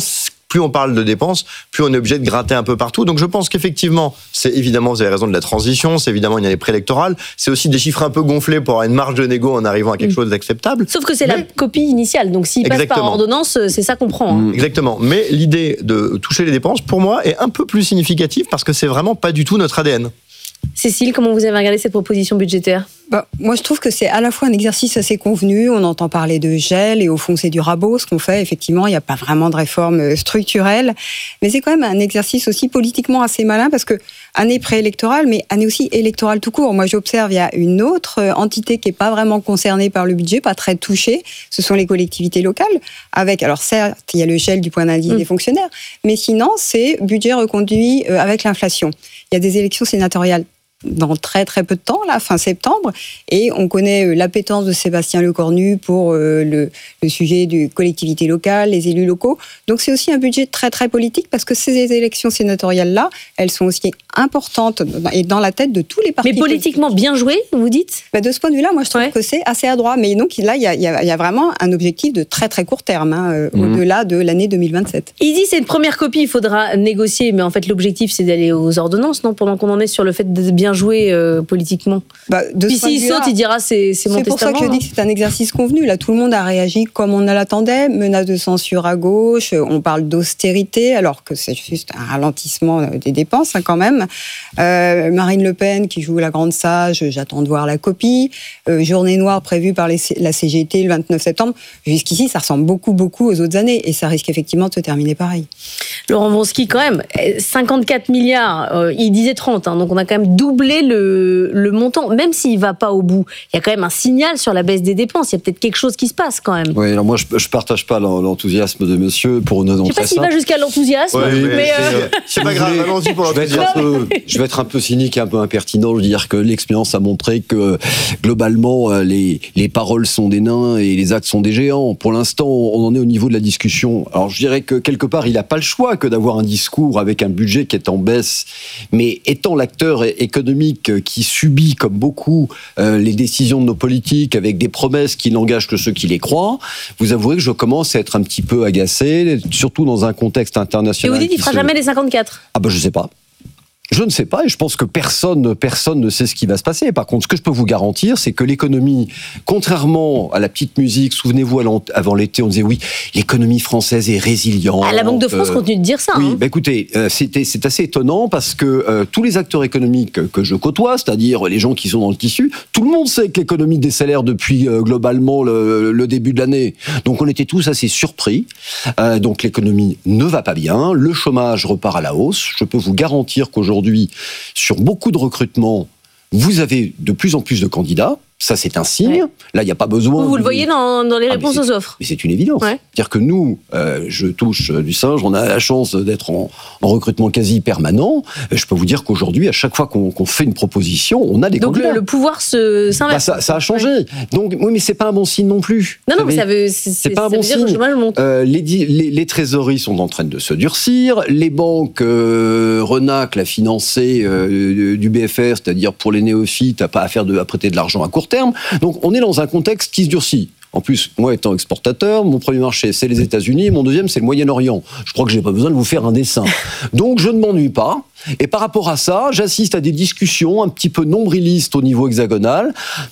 plus on parle de dépenses, plus on est obligé de gratter un peu partout. Donc je pense qu'effectivement, c'est évidemment, vous avez raison, de la transition, c'est évidemment une année préélectorale, c'est aussi des chiffres un peu gonflés pour avoir une marge de négo en arrivant à quelque mmh. chose d'acceptable. Sauf que c'est Mais... la copie initiale, donc s'il passe par ordonnance, c'est ça qu'on prend. Hein. Exactement. Mais l'idée de toucher les dépenses, pour moi, est un peu plus significative parce que c'est vraiment pas du tout notre A D N. Cécile, comment vous avez regardé cette proposition budgétaire ? Bah, moi, je trouve que c'est à la fois un exercice assez convenu. On entend parler de gel et au fond, c'est du rabot. Ce qu'on fait, effectivement, il n'y a pas vraiment de réforme structurelle. Mais c'est quand même un exercice aussi politiquement assez malin parce que année préélectorale, mais année aussi électorale tout court. Moi, j'observe, il y a une autre entité qui n'est pas vraiment concernée par le budget, pas très touchée. Ce sont les collectivités locales. Avec, alors certes, il y a le gel du point d'indice mmh. des fonctionnaires, mais sinon, c'est budget reconduit avec l'inflation. Il y a des élections sénatoriales dans très très peu de temps, là, fin septembre, et on connaît l'appétence de Sébastien Lecornu pour euh, le, le sujet des collectivités locales, les élus locaux. Donc c'est aussi un budget très très politique parce que ces élections sénatoriales-là, elles sont aussi importantes et dans la tête de tous les partis. Mais politiquement politiques. Bien joué, vous dites ? Bah, de ce point de vue-là, moi je trouve ouais. que c'est assez adroit. Mais donc là, il y a, y, a, y a vraiment un objectif de très très court terme, hein, mmh. au-delà de l'année deux mille vingt-sept. Il dit c'est une première copie, il faudra négocier, mais en fait l'objectif c'est d'aller aux ordonnances, non ? Pendant qu'on en est sur le fait de bien jouer euh, politiquement. Bah, de Puis s'il saute, il dira c'est, c'est mon testament. C'est pour ça que je dis que c'est un exercice convenu. Là, tout le monde a réagi comme on l'attendait. Menace de censure à gauche, on parle d'austérité, alors que c'est juste un ralentissement des dépenses hein, quand même. Euh, Marine Le Pen qui joue la grande sage, j'attends de voir la copie. Euh, journée noire prévue par les, la C G T le vingt-neuf septembre. Jusqu'ici, ça ressemble beaucoup, beaucoup aux autres années et ça risque effectivement de se terminer pareil. Laurent Wronski, quand même, cinquante-quatre milliards, euh, il disait trente, hein, donc on a quand même doublé le, le montant, même s'il ne va pas au bout. Il y a quand même un signal sur la baisse des dépenses, il y a peut-être quelque chose qui se passe quand même. Oui, alors moi je ne partage pas l'enthousiasme de monsieur pour une raison très simple. Je ne sais pas s'il va jusqu'à l'enthousiasme, ouais, mais... mais euh... C'est pas grave, allons-y pour l'enthousiasme. Je vais être un peu cynique et un peu impertinent, je veux dire que l'expérience a montré que globalement les, les paroles sont des nains et les actes sont des géants. Pour l'instant, on en est au niveau de la discussion. Alors je dirais que quelque part, il n'a pas le choix que d'avoir un discours avec un budget qui est en baisse, mais étant l'acteur économique qui subit, comme beaucoup, euh, les décisions de nos politiques avec des promesses qui n'engagent que ceux qui les croient, vous avouerez que je commence à être un petit peu agacé, surtout dans un contexte international. Et vous dites qu'il ne fera se... jamais les cinquante-quatre ? Ah ben je ne sais pas. Je ne sais pas et je pense que personne, personne ne sait ce qui va se passer. Par contre, ce que je peux vous garantir, c'est que l'économie, contrairement à la petite musique, souvenez-vous, avant l'été, on disait oui, l'économie française est résiliente. Ah, la Banque de France euh, continue de dire ça. Oui, hein. bah écoutez, euh, c'était, c'est assez étonnant parce que euh, tous les acteurs économiques que je côtoie, c'est-à-dire les gens qui sont dans le tissu, tout le monde sait que l'économie décélère depuis euh, globalement le, le début de l'année. Donc on était tous assez surpris. Euh, donc l'économie ne va pas bien, le chômage repart à la hausse. Je peux vous garantir qu'aujourd'hui, Aujourd'hui, sur beaucoup de recrutements, vous avez de plus en plus de candidats. Ça, c'est un signe. Ouais. Là, il n'y a pas besoin... Vous, vous de... le voyez dans, dans les réponses ah, aux offres. Mais c'est une évidence. Ouais. C'est-à-dire que nous, euh, je touche du singe, on a la chance d'être en, en recrutement quasi permanent. Je peux vous dire qu'aujourd'hui, à chaque fois qu'on, qu'on fait une proposition, on a des Donc candidats. Donc le, le pouvoir se, s'inverse. Bah, ça, ça a changé. Ouais. Donc, oui, mais c'est pas un bon signe non plus. Non, non, mais ça veut... C'est, c'est pas ça un bon veut dire signe. que le chômage monte. Euh, les, les, les trésoreries sont en train de se durcir. Les banques, euh, Renac l'a financé euh, du B F R, c'est-à-dire pour les néophytes, à pas à faire de, à prêter de l'argent à court terme. Donc, on est dans un contexte qui se durcit. En plus, moi étant exportateur, mon premier marché c'est les États-Unis et mon deuxième c'est le Moyen-Orient. Je crois que j'ai pas besoin de vous faire un dessin. Donc je ne m'ennuie pas. Et par rapport à ça, j'assiste à des discussions un petit peu nombrilistes au niveau hexagonal.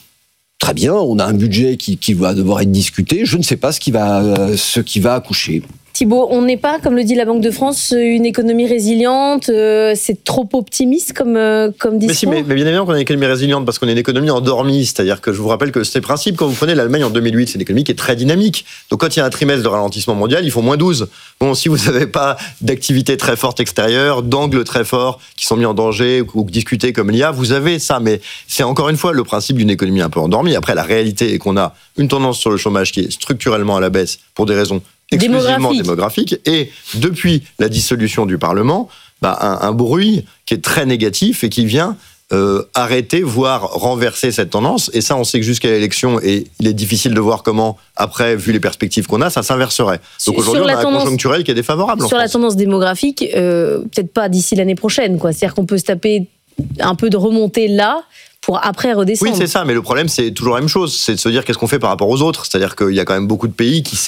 Très bien, on a un budget qui, qui va devoir être discuté. Je ne sais pas ce qui va, euh, ce qui va accoucher. Thibault, on n'est pas, comme le dit la Banque de France, une économie résiliente, euh, c'est trop optimiste comme, euh, comme discours. Mais, si, mais, mais bien évidemment qu'on a une économie résiliente parce qu'on est une économie endormie, c'est-à-dire que je vous rappelle que c'est le principe, quand vous prenez l'Allemagne en deux mille huit, c'est une économie qui est très dynamique. Donc quand il y a un trimestre de ralentissement mondial, ils font moins douze. Bon, si vous n'avez pas d'activité très forte extérieure, d'angles très forts qui sont mis en danger ou discutés comme l'I A, vous avez ça. Mais c'est encore une fois le principe d'une économie un peu endormie. Après, la réalité est qu'on a une tendance sur le chômage qui est structurellement à la baisse pour des raisons exclusivement démographique. Et depuis la dissolution du Parlement, bah, un, un bruit qui est très négatif et qui vient euh, arrêter, voire renverser cette tendance. Et ça, on sait que jusqu'à l'élection, et il est difficile de voir comment, après, vu les perspectives qu'on a, ça s'inverserait. Donc aujourd'hui, on a un conjoncturel qui est défavorable. Sur la tendance démographique, euh, peut-être pas d'ici l'année prochaine, quoi. C'est-à-dire qu'on peut se taper un peu de remontée là, pour après redescendre. Oui, c'est ça, mais le problème, c'est toujours la même chose, c'est de se dire qu'est-ce qu'on fait par rapport aux autres. C'est-à-dire qu'il y a quand même beaucoup de pays qui, certes,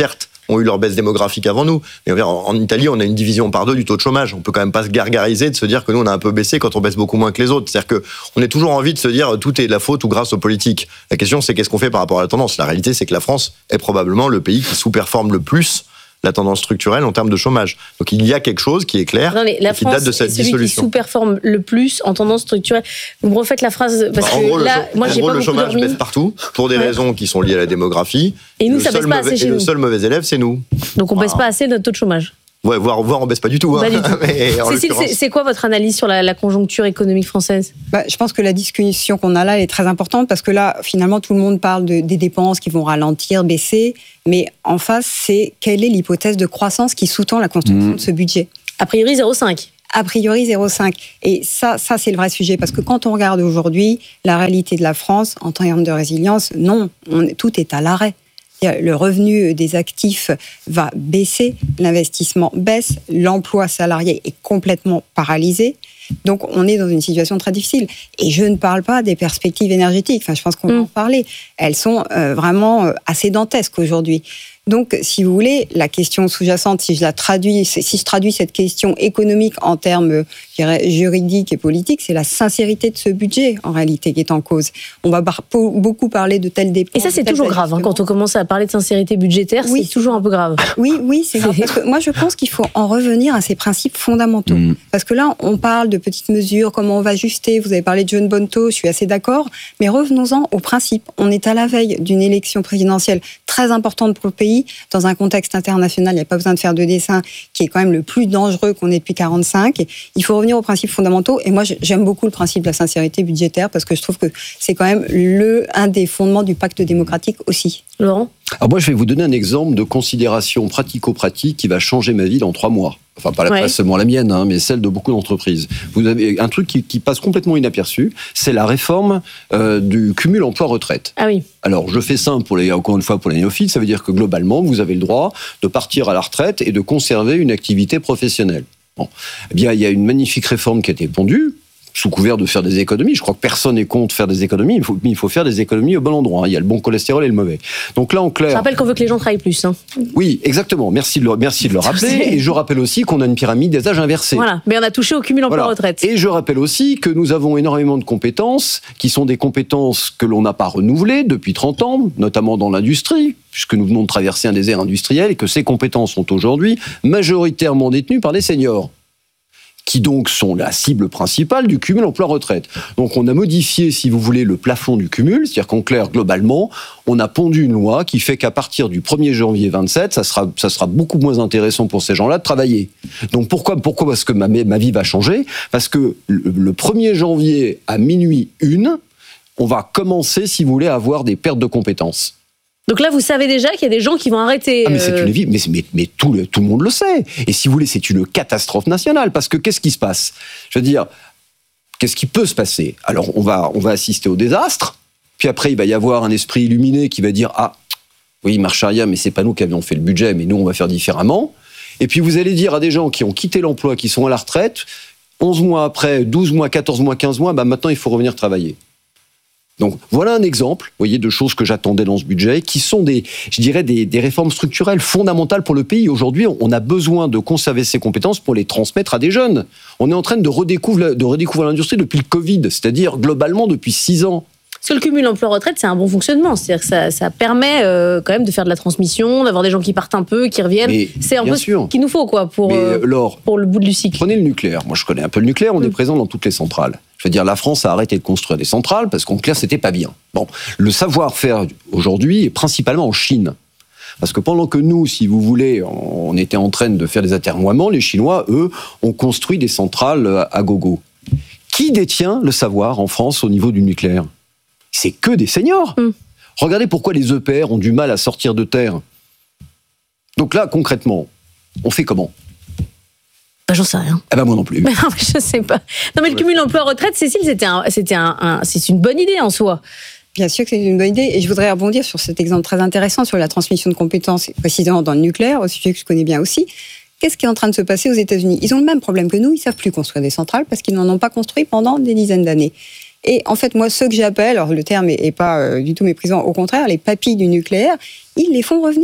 ont eu leur baisse démographique avant nous. Mais en, en Italie, on a une division par deux du taux de chômage. On peut quand même pas se gargariser de se dire que nous, on a un peu baissé quand on baisse beaucoup moins que les autres. C'est-à-dire qu'on est toujours envie de se dire tout est de la faute ou grâce aux politiques. La question, c'est qu'est-ce qu'on fait par rapport à la tendance. La réalité, c'est que la France est probablement le pays qui sous-performe le plus la tendance structurelle en termes de chômage. Donc il y a quelque chose qui est clair non, la et qui France date de cette est celui dissolution. Qui sous-performe le plus en tendance structurelle. Vous me refaites la phrase parce bah, en que gros, là, le, moi, en j'ai gros, pas le beaucoup chômage dormi. baisse partout pour des ouais. raisons qui sont liées à la démographie. Et nous, le ça baisse pas mauvais, assez chez et nous. le seul mauvais élève, c'est nous. Donc on voilà. baisse pas assez notre taux de chômage. Ouais, voire, voire on baisse pas du tout. Pas Hein. du tout. Mais en Cécile, c'est, c'est quoi votre analyse sur la, la conjoncture économique française ? bah, Je pense que la discussion qu'on a là elle est très importante parce que là, finalement, tout le monde parle de, des dépenses qui vont ralentir, baisser. Mais en face, c'est quelle est l'hypothèse de croissance qui sous-tend la construction mmh. de ce budget ? A priori, zéro virgule cinq. A priori, zéro virgule cinq. Et ça, ça, c'est le vrai sujet. Parce que quand on regarde aujourd'hui la réalité de la France, en termes de résilience, non, on, tout est à l'arrêt. Le revenu des actifs va baisser, l'investissement baisse, l'emploi salarié est complètement paralysé. Donc, on est dans une situation très difficile. Et je ne parle pas des perspectives énergétiques. Enfin, je pense qu'on va en parler. Elles sont euh, vraiment assez dantesques aujourd'hui. Donc, si vous voulez, la question sous-jacente, si je la traduis, si je traduis cette question économique en termes, je dirais, juridiques et politiques, c'est la sincérité de ce budget, en réalité, qui est en cause. On va bar- beaucoup parler de telles dépenses. Et ça, c'est toujours grave, hein, quand on commence à parler de sincérité budgétaire, oui. c'est toujours un peu grave. Oui, oui, c'est grave. Parce que moi, je pense qu'il faut en revenir à ces principes fondamentaux. Mmh. Parce que là, on parle de petites mesures, comment on va ajuster. Vous avez parlé de John Bonto, je suis assez d'accord. Mais revenons-en aux principes. On est à la veille d'une élection présidentielle très importante pour le pays. Dans un contexte international, il n'y a pas besoin de faire de dessin, qui est quand même le plus dangereux qu'on ait depuis quarante-cinq. Et il faut revenir aux principes fondamentaux. Et moi, j'aime beaucoup le principe de la sincérité budgétaire parce que je trouve que c'est quand même le, un des fondements du pacte démocratique aussi. Laurent ? Alors moi, je vais vous donner un exemple de considération pratico-pratique qui va changer ma vie dans trois mois. Enfin, pas, la, ouais. pas seulement la mienne, hein, mais celle de beaucoup d'entreprises. Vous avez un truc qui, qui passe complètement inaperçu, c'est la réforme euh, du cumul emploi-retraite. Ah oui. Alors, je fais simple, pour les, encore une fois, pour les néophytes, ça veut dire que globalement, vous avez le droit de partir à la retraite et de conserver une activité professionnelle. Bon. Eh bien, il y a une magnifique réforme qui a été pondue, sous couvert de faire des économies. Je crois que personne n'est contre faire des économies, il faut, mais il faut faire des économies au bon endroit. Il y a le bon cholestérol et le mauvais. Donc là, en clair... Je rappelle qu'on veut que les gens travaillent plus. Hein. Oui, exactement. Merci de le, merci de le rappeler. Et je rappelle aussi qu'on a une pyramide des âges inversée. Voilà, mais on a touché au cumul emploi-retraite. Voilà. Et je rappelle aussi que nous avons énormément de compétences, qui sont des compétences que l'on n'a pas renouvelées depuis trente ans, notamment dans l'industrie, puisque nous venons de traverser un désert industriel, et que ces compétences sont aujourd'hui majoritairement détenues par des seniors, qui donc sont la cible principale du cumul emploi-retraite. Donc on a modifié, si vous voulez, le plafond du cumul, c'est-à-dire qu'en clair, globalement, on a pondu une loi qui fait qu'à partir du premier janvier vingt-sept, ça sera, ça sera beaucoup moins intéressant pour ces gens-là de travailler. Donc pourquoi, pourquoi Parce que ma, ma vie va changer, parce que le, le premier janvier à minuit une, on va commencer, si vous voulez, à avoir des pertes de compétences. Donc là, vous savez déjà qu'il y a des gens qui vont arrêter. Ah, mais c'est une vie, mais, mais, mais tout, le, tout le monde le sait. Et si vous voulez, c'est une catastrophe nationale. Parce que qu'est-ce qui se passe ? Je veux dire, qu'est-ce qui peut se passer ? Alors, on va, on va assister au désastre. Puis après, il va y avoir un esprit illuminé qui va dire « Ah, oui, marche arrière, mais c'est pas nous qui avions fait le budget, mais nous, on va faire différemment. » Et puis, vous allez dire à des gens qui ont quitté l'emploi, qui sont à la retraite, onze mois après, douze mois, quatorze mois, quinze mois, bah maintenant, il faut revenir travailler. Donc voilà un exemple, vous voyez, de choses que j'attendais dans ce budget, qui sont des, je dirais, des, des réformes structurelles fondamentales pour le pays. Aujourd'hui, on a besoin de conserver ces compétences pour les transmettre à des jeunes. On est en train de redécouvrir, de redécouvrir l'industrie depuis le Covid, c'est-à-dire globalement depuis six ans. Parce que le cumul emploi-retraite, c'est un bon fonctionnement. C'est-à-dire que ça, ça permet euh, quand même de faire de la transmission, d'avoir des gens qui partent un peu, qui reviennent. Mais c'est un peu sûr. Ce qu'il nous faut, quoi, pour, euh, Laure, pour le bout du cycle. Prenez le nucléaire. Moi, je connais un peu le nucléaire. On mmh. est présent dans toutes les centrales. Je veux dire, la France a arrêté de construire des centrales parce qu'en clair, c'était pas bien. Bon, le savoir-faire aujourd'hui est principalement en Chine. Parce que pendant que nous, si vous voulez, on était en train de faire des atermoiements, les Chinois, eux, ont construit des centrales à gogo. Qui détient le savoir en France au niveau du nucléaire ? C'est que des seniors. Mmh. Regardez pourquoi les E P R ont du mal à sortir de terre. Donc là, concrètement, on fait comment ? Bah, j'en sais rien. Eh ben moi non plus. Mais non, mais je sais pas. Non, mais le cumul emploi-retraite, Cécile, c'était un, c'était un, un, c'est une bonne idée en soi. Bien sûr que c'est une bonne idée. Et je voudrais rebondir sur cet exemple très intéressant sur la transmission de compétences, précisément dans le nucléaire, au sujet que je connais bien aussi. Qu'est-ce qui est en train de se passer aux États-Unis ? Ils ont le même problème que nous. Ils ne savent plus construire des centrales parce qu'ils n'en ont pas construit pendant des dizaines d'années. Et en fait, moi, ceux que j'appelle, alors le terme n'est pas euh, du tout méprisant, au contraire, les papilles du nucléaire, ils les font revenir.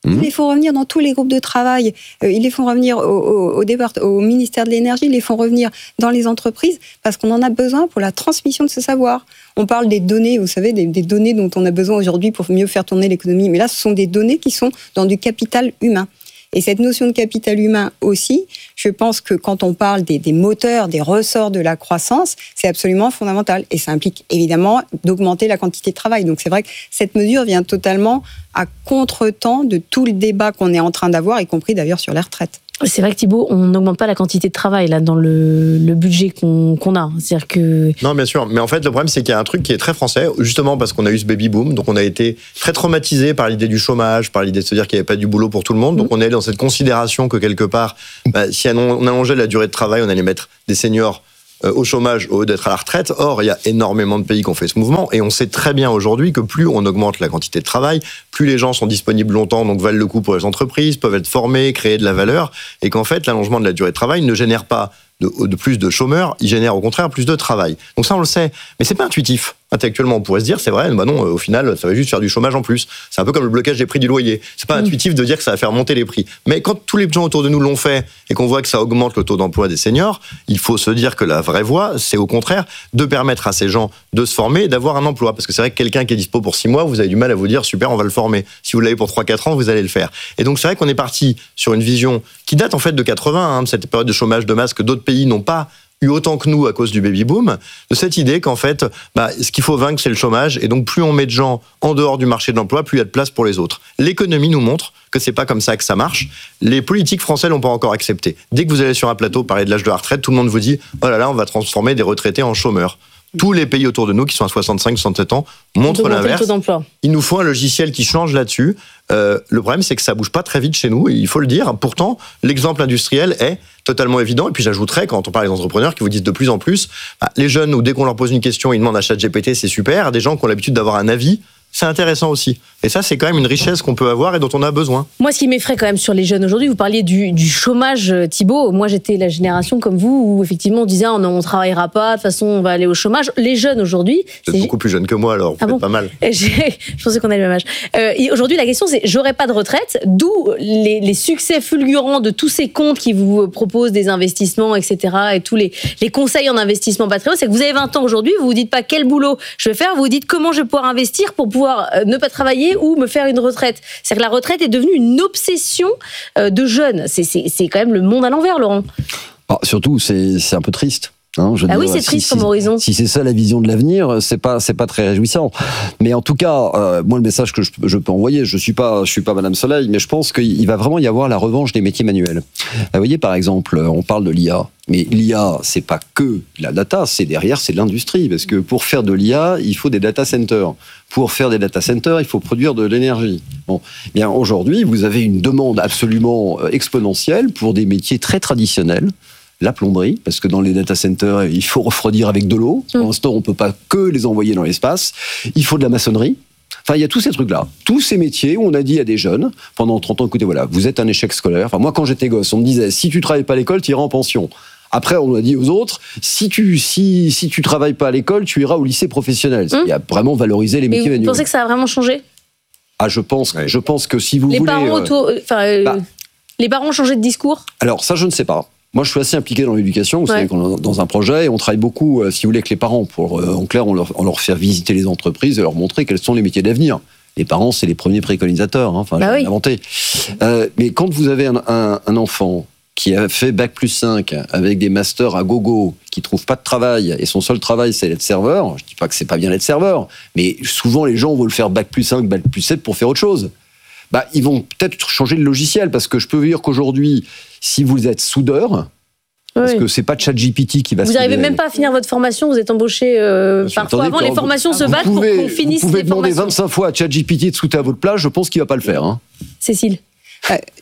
Ils les font revenir dans tous les groupes de travail. Euh, ils les font revenir au, au, au, départ, au ministère de l'énergie. Ils les font revenir dans les entreprises parce qu'on en a besoin pour la transmission de ce savoir. On parle des données, vous savez, des, des données dont on a besoin aujourd'hui pour mieux faire tourner l'économie. Mais là, ce sont des données qui sont dans du capital humain. Et cette notion de capital humain aussi, je pense que quand on parle des, des moteurs, des ressorts de la croissance, c'est absolument fondamental. Et ça implique évidemment d'augmenter la quantité de travail. Donc c'est vrai que cette mesure vient totalement à contre-temps de tout le débat qu'on est en train d'avoir, y compris d'ailleurs sur les retraites. C'est vrai que Thibault, on n'augmente pas la quantité de travail là dans le, le budget qu'on, qu'on a. C'est-à-dire que non, bien sûr. Mais en fait, le problème, c'est qu'il y a un truc qui est très français, justement parce qu'on a eu ce baby boom, donc on a été très traumatisé par l'idée du chômage, par l'idée de se dire qu'il n'y avait pas du boulot pour tout le monde. Donc on est dans cette considération que quelque part, bah, si on allongeait la durée de travail, on allait mettre des seniors au chômage au lieu d'être à la retraite. Or, il y a énormément de pays qui ont fait ce mouvement et on sait très bien aujourd'hui que plus on augmente la quantité de travail, plus les gens sont disponibles longtemps, donc valent le coup pour les entreprises, peuvent être formés, créer de la valeur, et qu'en fait, l'allongement de la durée de travail ne génère pas de, de plus de chômeurs, il génère au contraire plus de travail. Donc ça, on le sait, mais c'est pas intuitif. Intellectuellement, on pourrait se dire, c'est vrai, bah non, au final, ça va juste faire du chômage en plus. C'est un peu comme le blocage des prix du loyer. C'est pas mmh. intuitif de dire que ça va faire monter les prix. Mais quand tous les gens autour de nous l'ont fait et qu'on voit que ça augmente le taux d'emploi des seniors, il faut se dire que la vraie voie, c'est au contraire de permettre à ces gens de se former et d'avoir un emploi. Parce que c'est vrai que quelqu'un qui est dispo pour six mois, vous avez du mal à vous dire, super, on va le former. Si vous l'avez pour trois quatre ans, vous allez le faire. Et donc c'est vrai qu'on est parti sur une vision qui date en fait de quatre-vingts, hein, cette période de chômage de masse que d'autres pays n'ont pas eu autant que nous à cause du baby-boom, de cette idée qu'en fait, bah, ce qu'il faut vaincre, c'est le chômage, et donc plus on met de gens en dehors du marché de l'emploi, plus il y a de place pour les autres. L'économie nous montre que c'est pas comme ça que ça marche. Les politiques français l'ont pas encore accepté. Dès que vous allez sur un plateau parler de l'âge de la retraite, tout le monde vous dit « Oh là là, on va transformer des retraités en chômeurs ». Tous les pays autour de nous qui sont à soixante-cinq soixante-sept ans montrent l'inverse. Il nous faut un logiciel qui change là-dessus. Euh, le problème, c'est que ça bouge pas très vite chez nous, et il faut le dire. Pourtant, l'exemple industriel est totalement évident. Et puis j'ajouterais, quand on parle des entrepreneurs qui vous disent de plus en plus, bah, les jeunes, où dès qu'on leur pose une question, ils demandent à ChatGPT, c'est super. Des gens qui ont l'habitude d'avoir un avis, c'est intéressant aussi. Et ça, c'est quand même une richesse qu'on peut avoir et dont on a besoin. Moi, ce qui m'effraie quand même sur les jeunes aujourd'hui, vous parliez du, du chômage, Thibault. Moi, j'étais la génération comme vous, où effectivement on disait, oh, non, on ne travaillera pas, de toute façon, on va aller au chômage. Les jeunes aujourd'hui... Vous êtes beaucoup plus jeune que moi, alors vous ah faites bon pas mal. Je pensais qu'on avait le même âge. Euh, aujourd'hui, la question, c'est, j'aurai pas de retraite, d'où les, les succès fulgurants de tous ces comptes qui vous proposent des investissements, et cetera, et tous les, les conseils en investissement patrimoine. C'est que vous avez vingt ans aujourd'hui, vous vous dites pas quel boulot je vais faire, vous vous dites comment je vais pouvoir investir pour pouvoir ne pas travailler ou me faire une retraite. C'est-à-dire que la retraite est devenue une obsession de jeunes. C'est, c'est, c'est quand même le monde à l'envers, Laurent. Ah, surtout, c'est, c'est un peu triste. Hein, je ah dire, oui, c'est triste si, comme si, horizon. Si c'est ça la vision de l'avenir, c'est pas c'est pas très réjouissant. Mais en tout cas, euh, moi le message que je, je peux envoyer, je suis pas je suis pas Madame Soleil, mais je pense qu'il va vraiment y avoir la revanche des métiers manuels. Vous voyez, par exemple, on parle de l'I A, mais l'I A c'est pas que la data, c'est derrière c'est l'industrie, parce que pour faire de l'I A, il faut des data centers. Pour faire des data centers, il faut produire de l'énergie. Bon, bien aujourd'hui, vous avez une demande absolument exponentielle pour des métiers très traditionnels. La plomberie, parce que dans les data centers, il faut refroidir avec de l'eau. Pour l'instant, on ne peut pas que les envoyer dans l'espace. Il faut de la maçonnerie. Enfin, il y a tous ces trucs-là. Tous ces métiers où on a dit à des jeunes, pendant trente ans, écoutez, voilà, vous êtes un échec scolaire. Enfin, moi, quand j'étais gosse, on me disait, si tu ne travailles pas à l'école, tu iras en pension. Après, on a dit aux autres, si tu si, si tu travailles pas à l'école, tu iras au lycée professionnel. Hum. Il y a vraiment valorisé les métiers manuels. manuels. Vous pensez que ça a vraiment changé ? Ah, je pense, ouais. je pense que si vous les voulez... Parents auto, euh, enfin, euh, bah, les parents ont changé de discours ? Alors, ça, je ne sais pas. Moi, je suis assez impliqué dans l'éducation. Vous ouais. savez qu'on est dans un projet et on travaille beaucoup, euh, si vous voulez, avec les parents. Pour, euh, en clair, on leur, on leur fait visiter les entreprises et leur montrer quels sont les métiers d'avenir. Les parents, c'est les premiers préconisateurs. Hein, enfin, bah j'ai oui. inventé. Euh, mais quand vous avez un, un, un enfant qui a fait bac plus cinq avec des masters à gogo, qui trouve pas de travail et son seul travail c'est d'être serveur. Je dis pas que c'est pas bien d'être serveur, mais souvent les gens vont le faire bac plus cinq, bac plus sept pour faire autre chose. Bah, ils vont peut-être changer le logiciel, parce que je peux vous dire qu'aujourd'hui, si vous êtes soudeur, oui. parce que c'est pas ChatGPT qui va vous se... Vous n'arrivez même pas à finir votre formation, vous êtes embauché euh, parfois avant, les vous, formations se vous battent pouvez, pour qu'on finisse les formations. Vous pouvez demander formations. vingt-cinq fois à ChatGPT de sauter à votre place, je pense qu'il va pas le faire. Hein. Cécile. Euh,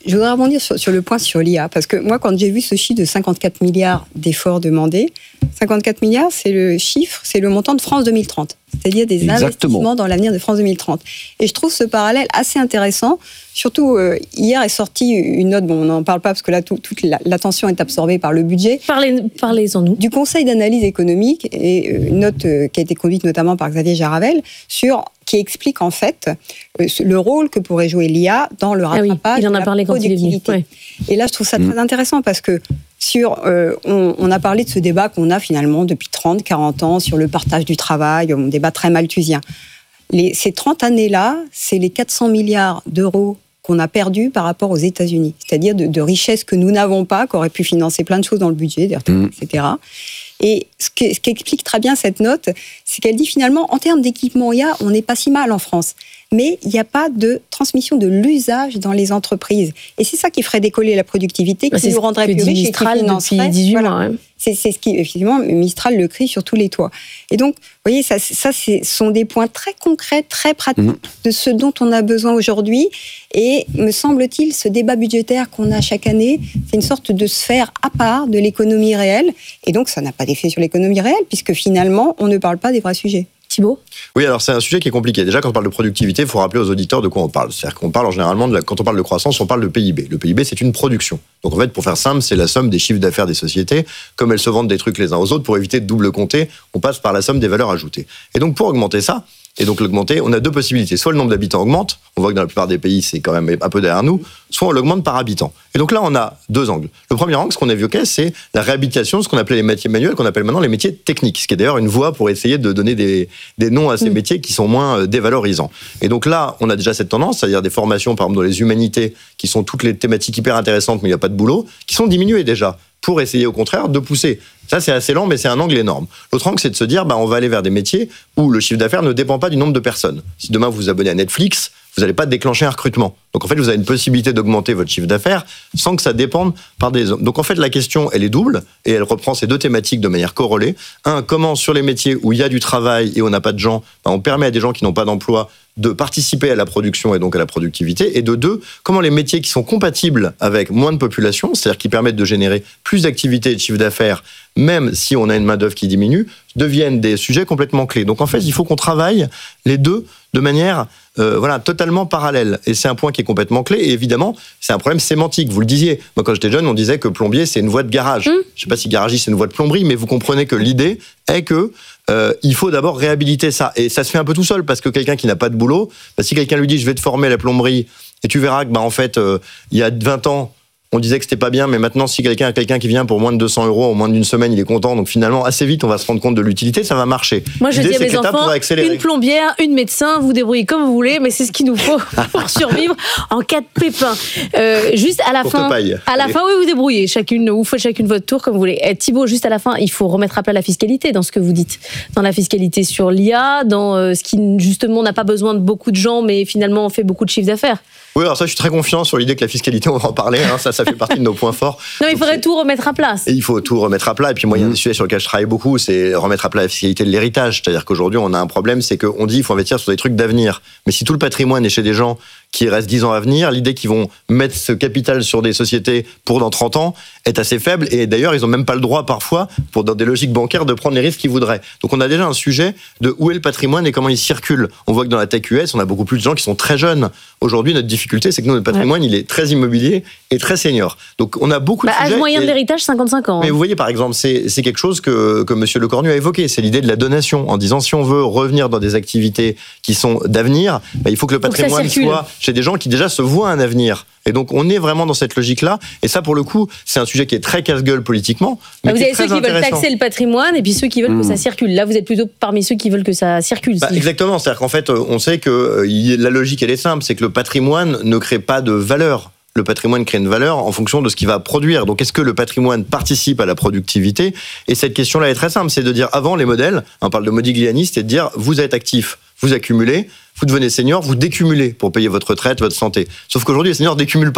je voudrais rebondir sur, sur le point sur l'I A, parce que moi, quand j'ai vu ce chiffre de cinquante-quatre milliards d'efforts demandés, cinquante-quatre milliards, c'est le chiffre, c'est le montant de France deux mille trente, c'est-à-dire des Exactement. investissements dans l'avenir de France deux mille trente. Et je trouve ce parallèle assez intéressant. Surtout, euh, hier est sortie une note, bon, on n'en parle pas parce que là, tout, toute la, l'attention est absorbée par le budget. Parlez, parlez-en nous. Du Conseil d'analyse économique, et euh, une note euh, qui a été conduite notamment par Xavier Jaravel, sur, qui explique en fait euh, le rôle que pourrait jouer l'I A dans le rattrapage ah oui, il en a de parlé la quand il est venu. Ouais. Et là, je trouve ça très intéressant parce que sur, euh, on, on a parlé de ce débat qu'on a finalement depuis trente, quarante ans sur le partage du travail, un débat très malthusien. Les, ces trente années-là, c'est les quatre cents milliards d'euros qu'on a perdu par rapport aux États-Unis, c'est-à-dire de, de richesses que nous n'avons pas, qui auraient pu financer plein de choses dans le budget, mmh. et cetera. Et ce, que, ce qu'explique très bien cette note, c'est qu'elle dit finalement, en termes d'équipement I A, on n'est pas si mal en France. Mais il n'y a pas de transmission de l'usage dans les entreprises. Et c'est ça qui ferait décoller la productivité, qui c'est nous rendrait plus riches et qui financerait. dix-huit voilà. mois, hein. C'est, c'est ce qui, effectivement, Mistral le crie sur tous les toits. Et donc, vous voyez, ça, ça ce sont des points très concrets, très pratiques mmh. de ce dont on a besoin aujourd'hui. Et, me semble-t-il, ce débat budgétaire qu'on a chaque année, c'est une sorte de sphère à part de l'économie réelle. Et donc, ça n'a pas d'effet sur l'économie réelle, puisque finalement, on ne parle pas des vrais sujets. Thibault ? Oui, alors c'est un sujet qui est compliqué. Déjà, quand on parle de productivité, il faut rappeler aux auditeurs de quoi on parle. C'est-à-dire qu'on parle en généralement, de la, quand on parle de croissance, on parle de P I B. Le P I B, c'est une production. Donc en fait, pour faire simple, c'est la somme des chiffres d'affaires des sociétés. Comme elles se vendent des trucs les uns aux autres, pour éviter de double compter, on passe par la somme des valeurs ajoutées. Et donc pour augmenter ça, et donc l'augmenter, on a deux possibilités. Soit le nombre d'habitants augmente, on voit que dans la plupart des pays, c'est quand même un peu derrière nous, soit on l'augmente par habitant. Et donc là, on a deux angles. Le premier angle, ce qu'on évoquait, c'est la réhabilitation de ce qu'on appelait les métiers manuels, qu'on appelle maintenant les métiers techniques, ce qui est d'ailleurs une voie pour essayer de donner des, des noms à ces mmh. métiers qui sont moins dévalorisants. Et donc là, on a déjà cette tendance, c'est-à-dire des formations, par exemple, dans les humanités, qui sont toutes les thématiques hyper intéressantes, mais il n'y a pas de boulot, qui sont diminuées déjà, pour essayer au contraire de pousser. Ça, c'est assez lent, mais c'est un angle énorme. L'autre angle, c'est de se dire, bah, on va aller vers des métiers où le chiffre d'affaires ne dépend pas du nombre de personnes. Si demain vous vous abonnez à Netflix, vous n'allez pas déclencher un recrutement. Donc en fait, vous avez une possibilité d'augmenter votre chiffre d'affaires sans que ça dépende par des hommes. Donc en fait, la question, elle est double et elle reprend ces deux thématiques de manière corrélée. Un, comment sur les métiers où il y a du travail et où on n'a pas de gens, bah, on permet à des gens qui n'ont pas d'emploi de participer à la production et donc à la productivité. Et de deux, comment les métiers qui sont compatibles avec moins de population, c'est-à-dire qui permettent de générer plus d'activité et de chiffre d'affaires, même si on a une main-d'œuvre qui diminue, deviennent des sujets complètement clés. Donc en fait, il faut qu'on travaille les deux de manière euh, voilà, totalement parallèle. Et c'est un point qui est complètement clé. Et évidemment, c'est un problème sémantique. Vous le disiez. Moi, quand j'étais jeune, on disait que plombier, c'est une voie de garage. Mmh. Je ne sais pas si garagiste, c'est une voie de plomberie, mais vous comprenez que l'idée est que euh, il faut d'abord réhabiliter ça. Et ça se fait un peu tout seul, parce que quelqu'un qui n'a pas de boulot, bah, si quelqu'un lui dit « je vais te former à la plomberie », et tu verras que bah, en fait, euh, il y a vingt ans, on disait que c'était pas bien, mais maintenant, si quelqu'un a quelqu'un qui vient pour moins de deux cents euros en moins d'une semaine, il est content. Donc finalement, assez vite, on va se rendre compte de l'utilité, ça va marcher. Moi, je L'idée, dis à mes enfants, une plombière, une médecin, vous débrouillez comme vous voulez, mais c'est ce qu'il nous faut pour survivre en cas de pépin. Euh, juste à la pour fin, paille. à la fin, oui, vous débrouillez. Chacune, vous faites chacune votre tour comme vous voulez. Et Thibault, juste à la fin, il faut remettre à plat la fiscalité dans ce que vous dites, dans la fiscalité sur l'I A, dans euh, ce qui justement n'a pas besoin de beaucoup de gens, mais finalement on fait beaucoup de chiffre d'affaires. Oui, alors ça, je suis très confiant sur l'idée que la fiscalité, on va en parler. Hein, ça, ça fait partie de nos points forts. Non, il faudrait tout remettre à plat. Et il faut tout remettre à plat. Et puis moi, il y a un sujet sur lequel je travaille beaucoup, c'est remettre à plat la fiscalité de l'héritage. C'est-à-dire qu'aujourd'hui, on a un problème, c'est qu'on dit qu'il faut investir sur des trucs d'avenir. Mais si tout le patrimoine est chez des gens qui restent dix ans à venir, l'idée qu'ils vont mettre ce capital sur des sociétés pour dans trente ans est assez faible. Et d'ailleurs, ils n'ont même pas le droit, parfois, pour dans des logiques bancaires, de prendre les risques qu'ils voudraient. Donc on a déjà un sujet de où est le patrimoine et comment il circule. On voit que dans la tech U S, on a beaucoup plus de gens qui sont très jeunes. Aujourd'hui, notre difficulté, c'est que nous, notre patrimoine, ouais. il est très immobilier et très senior. Donc on a beaucoup bah, de sujets. Âge moyen et... de l'héritage, cinquante-cinq ans. Mais vous voyez, par exemple, c'est, c'est quelque chose que, que M. Lecornu a évoqué. C'est l'idée de la donation. En disant, si on veut revenir dans des activités qui sont d'avenir, bah, il faut que le patrimoine soit chez des gens qui déjà se voient un avenir. Et donc, on est vraiment dans cette logique-là. Et ça, pour le coup, c'est un sujet qui est très casse-gueule politiquement. Mais bah, vous qui avez est très ceux qui veulent taxer le patrimoine et puis ceux qui veulent mmh. que ça circule. Là, vous êtes plutôt parmi ceux qui veulent que ça circule. Bah, si. Exactement. C'est-à-dire qu'en fait, on sait que euh, la logique, elle est simple. C'est que le patrimoine ne crée pas de valeur. Le patrimoine crée une valeur en fonction de ce qu'il va produire. Donc, est-ce que le patrimoine participe à la productivité ? Et cette question-là est très simple. C'est de dire, avant les modèles, on parle de Modigliani, c'est de dire, vous êtes actif, vous accumulez, vous devenez senior, vous décumulez pour payer votre retraite, votre santé. Sauf qu'aujourd'hui, les seniors ne décumulent pas.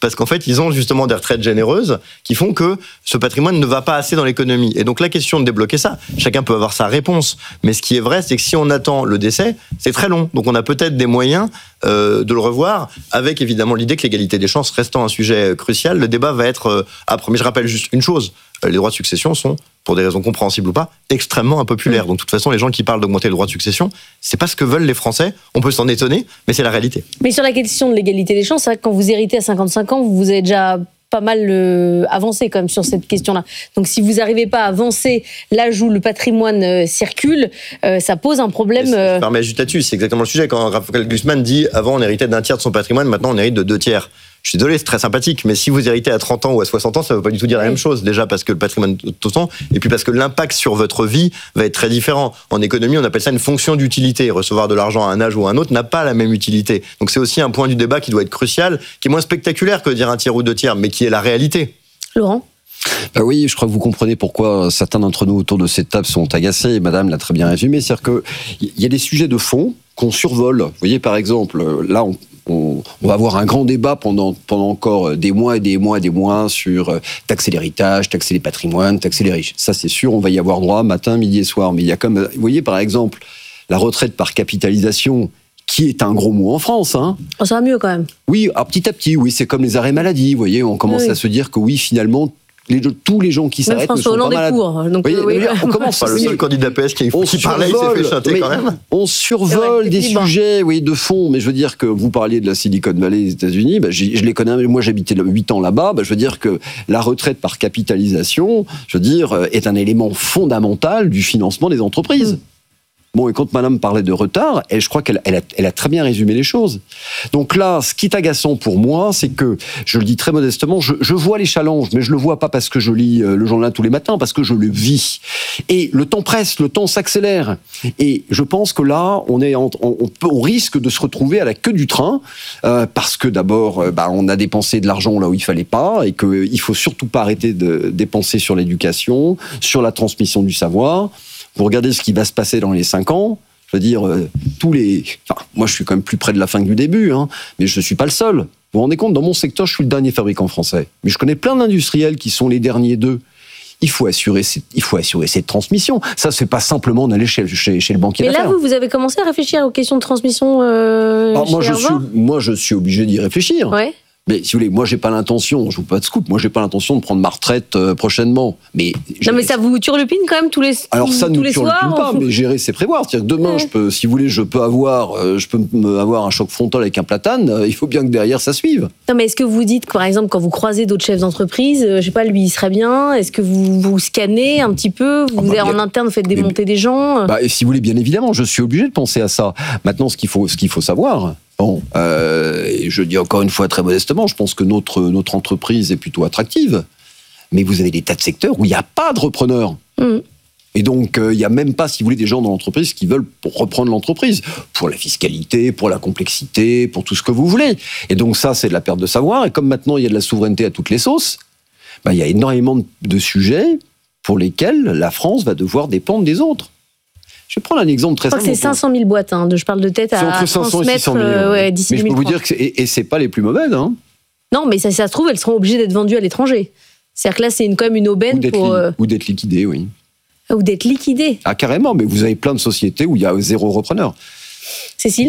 parce qu'en fait, ils ont justement des retraites généreuses qui font que ce patrimoine ne va pas assez dans l'économie. Et donc la question de débloquer ça, chacun peut avoir sa réponse. Mais ce qui est vrai, c'est que si on attend le décès, c'est très long. Donc on a peut-être des moyens euh, de le revoir, avec évidemment l'idée que l'égalité des chances restant un sujet crucial. Le débat va être euh, âpre. Mais je rappelle juste une chose, les droits de succession sont, pour des raisons compréhensibles ou pas, extrêmement impopulaires. Donc de toute façon, les gens qui parlent d'augmenter le droit de succession, c'est pas ce que veulent les Français. On peut s'en étonner, mais c'est la réalité. Mais sur la question de l'égalité des chances, c'est vrai que quand vous héritez à cinquante-cinq ans, vous avez déjà pas mal euh, avancé quand même sur cette question-là. Donc si vous n'arrivez pas à avancer l'âge où le patrimoine euh, circule, euh, ça pose un problème. Euh... Je me permets juste là-dessus, c'est exactement le sujet. Quand Raphaël Glucksmann dit avant on héritait d'un tiers de son patrimoine, maintenant on hérite de deux tiers. Je suis désolé, c'est très sympathique, mais si vous héritez à trente ans ou à soixante ans, ça ne veut pas du tout dire la même chose. Déjà parce que le patrimoine est autant, et puis parce que l'impact sur votre vie va être très différent. En économie, on appelle ça une fonction d'utilité. Recevoir de l'argent à un âge ou à un autre n'a pas la même utilité. Donc c'est aussi un point du débat qui doit être crucial, qui est moins spectaculaire que de dire un tiers ou deux tiers, mais qui est la réalité. Laurent ? Ben oui, je crois que vous comprenez pourquoi certains d'entre nous autour de cette table sont agacés. Madame l'a très bien résumé. C'est-à-dire qu'il y a des sujets de fond qu'on survole. Vous voyez, par exemple, là, on On, on va avoir un grand débat pendant, pendant encore des mois et des mois et des mois sur euh, taxer l'héritage, taxer les patrimoines, taxer les riches. Ça, c'est sûr, on va y avoir droit matin, midi et soir. Mais il y a comme, vous voyez, par exemple, la retraite par capitalisation, qui est un gros mot en France. Hein. Oh, ça va mieux quand même. Oui, alors, petit à petit, oui, c'est comme les arrêts maladie. Vous voyez, on commence oui. à se dire que oui, finalement, Les, tous les gens qui s'arrêtent ne sont pas malades. Cours, donc oui, oui, oui, on commence pas le seul candidat P S qui, qui parlait, il s'est fait chanter quand même. On survole ouais, des sujets, oui, de fond. Mais je veux dire que vous parliez de la Silicon Valley des États-Unis. Bah, je les connais. Moi, j'habitais huit ans là-bas. Bah, je veux dire que la retraite par capitalisation, je veux dire, est un élément fondamental du financement des entreprises. Mmh. Bon, et quand madame parlait de retard, elle, je crois qu'elle elle a, elle a très bien résumé les choses. Donc là, ce qui est agaçant pour moi, c'est que, je le dis très modestement, je, je vois les challenges, mais je le vois pas parce que je lis le journal tous les matins, parce que je le vis. Et le temps presse, le temps s'accélère. Et je pense que là, on, est en, on, on, peut, on risque de se retrouver à la queue du train, euh, parce que d'abord, euh, bah, on a dépensé de l'argent là où il fallait pas, et qu'il euh, faut surtout pas arrêter de dépenser sur l'éducation, sur la transmission du savoir. Vous regardez ce qui va se passer dans les cinq ans, je veux dire, euh, tous les... Enfin, moi, je suis quand même plus près de la fin que du début, hein, mais je ne suis pas le seul. Vous vous rendez compte, dans mon secteur, je suis le dernier fabricant français. Mais je connais plein d'industriels qui sont les derniers d'eux. Il faut assurer cette, il faut assurer cette transmission. Ça, c'est pas simplement d'aller chez, chez, chez le banquier d'affaires. Mais là, vous, vous avez commencé à réfléchir aux questions de transmission euh, Alors, chez moi, je suis, moi, je suis obligé d'y réfléchir. Ouais. Mais si vous voulez, moi j'ai pas l'intention, je vous pas de scoop, moi j'ai pas l'intention de prendre ma retraite euh, prochainement. Mais non mais ça vous turlupine quand même tous les soirs. Alors ça ne nous turlupine pas, mais gérer c'est prévoir. C'est-à-dire que demain, ouais. je peux, si vous voulez, je peux avoir, euh, je peux avoir un choc frontal avec un platane. Euh, il faut bien que derrière ça suive. Non mais est-ce que vous dites, par exemple, quand vous croisez d'autres chefs d'entreprise, euh, je sais pas, lui il serait bien. Est-ce que vous vous scannez un petit peu, vous oh, bah, en a... interne vous faites démonter mais, des gens. Bah, si vous voulez, bien évidemment, je suis obligé de penser à ça. Maintenant, ce qu'il faut, ce qu'il faut savoir. Bon, euh, et je dis encore une fois très modestement, je pense que notre, notre entreprise est plutôt attractive, mais vous avez des tas de secteurs où il n'y a pas de repreneurs. Mmh. Et donc, il euh, n'y a même pas, si vous voulez, des gens dans l'entreprise qui veulent pour reprendre l'entreprise, pour la fiscalité, pour la complexité, pour tout ce que vous voulez. Et donc ça, c'est de la perte de savoir. Et comme maintenant, il y a de la souveraineté à toutes les sauces, bah, il y a énormément de, de sujets pour lesquels la France va devoir dépendre des autres. Je vais prendre un exemple très simple. Je crois que c'est cinq cent mille boîtes, hein, de, je parle de tête à entre cinq cents et six cent mille. Euh, ouais, d'ici mais je peux vous deux mille dire trente. que et, et c'est pas les plus mauvaises. Hein. Non, mais ça, ça se trouve, elles seront obligées d'être vendues à l'étranger. C'est-à-dire que là, c'est une, quand même une aubaine ou pour. Li- euh... Ou d'être liquidées, oui. Ou d'être liquidées. Ah, carrément, mais vous avez plein de sociétés où il y a zéro repreneur. Cécile ?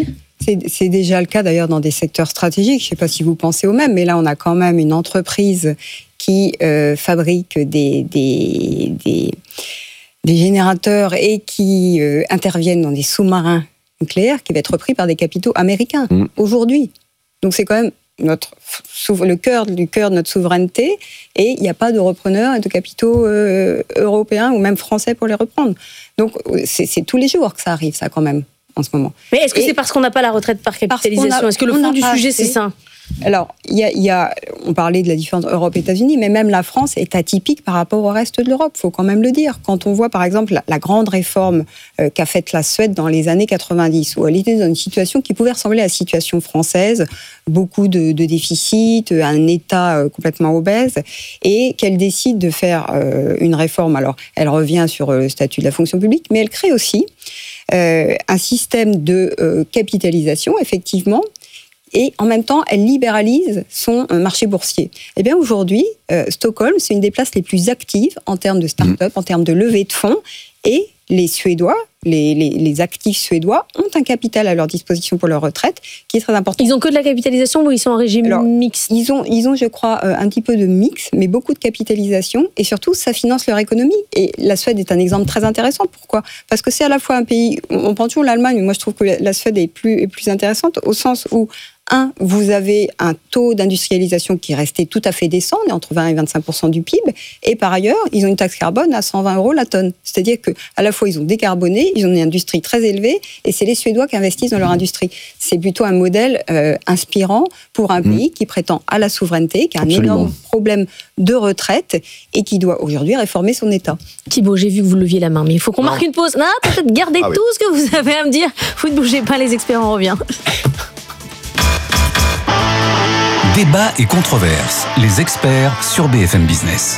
C'est, c'est déjà le cas d'ailleurs dans des secteurs stratégiques. Je ne sais pas si vous pensez au même, mais là, on a quand même une entreprise qui euh, fabrique des. des, des des générateurs et qui euh, interviennent dans des sous-marins nucléaires qui va être repris par des capitaux américains mmh. aujourd'hui. Donc c'est quand même notre, le cœur du cœur de notre souveraineté et il n'y a pas de repreneurs et de capitaux euh, européens ou même français pour les reprendre. Donc c'est, c'est tous les jours que ça arrive, ça quand même, en ce moment. Mais est-ce que et c'est parce qu'on n'a pas la retraite par capitalisation ? A, est-ce que le fond du sujet, c'est ça ? Alors, il y a, y a, on parlait de la différence Europe-États-Unis, mais même la France est atypique par rapport au reste de l'Europe, il faut quand même le dire. Quand on voit, par exemple, la, la grande réforme euh, qu'a faite la Suède dans les années quatre-vingt-dix, où elle était dans une situation qui pouvait ressembler à la situation française, beaucoup de, de déficits, un État euh, complètement obèse, et qu'elle décide de faire euh, une réforme. Alors, elle revient sur le statut de la fonction publique, mais elle crée aussi euh, un système de euh, capitalisation, effectivement, et en même temps, elle libéralise son euh, marché boursier. Eh bien, aujourd'hui, euh, Stockholm, c'est une des places les plus actives en termes de start-up, mmh. en termes de levée de fonds, et les Suédois, les, les, les actifs suédois ont un capital à leur disposition pour leur retraite qui est très important. Ils ont que de la capitalisation ou ils sont en régime Alors, mixte? Ils ont, ils ont, je crois, un petit peu de mix, mais beaucoup de capitalisation et surtout, ça finance leur économie. Et la Suède est un exemple très intéressant. Pourquoi? Parce que c'est à la fois un pays, on prend toujours l'Allemagne, mais moi je trouve que la Suède est plus, est plus intéressante au sens où Un, vous avez un taux d'industrialisation qui est resté tout à fait décent, on est entre vingt et vingt-cinq pour cent du P I B, et par ailleurs, ils ont une taxe carbone à cent vingt euros la tonne. C'est-à-dire qu'à la fois, ils ont décarboné, ils ont une industrie très élevée, et c'est les Suédois qui investissent dans leur industrie. C'est plutôt un modèle euh, inspirant pour un pays mmh. qui prétend à la souveraineté, qui a un Absolument. énorme problème de retraite, et qui doit aujourd'hui réformer son État. Thibaut, j'ai vu que vous leviez la main, mais il faut qu'on non. marque une pause. Non, peut-être gardez ah, tout oui. ce que vous avez à me dire. Vous ne bougez pas, les experts, on revient. Débat et controverses, les experts sur B F M Business.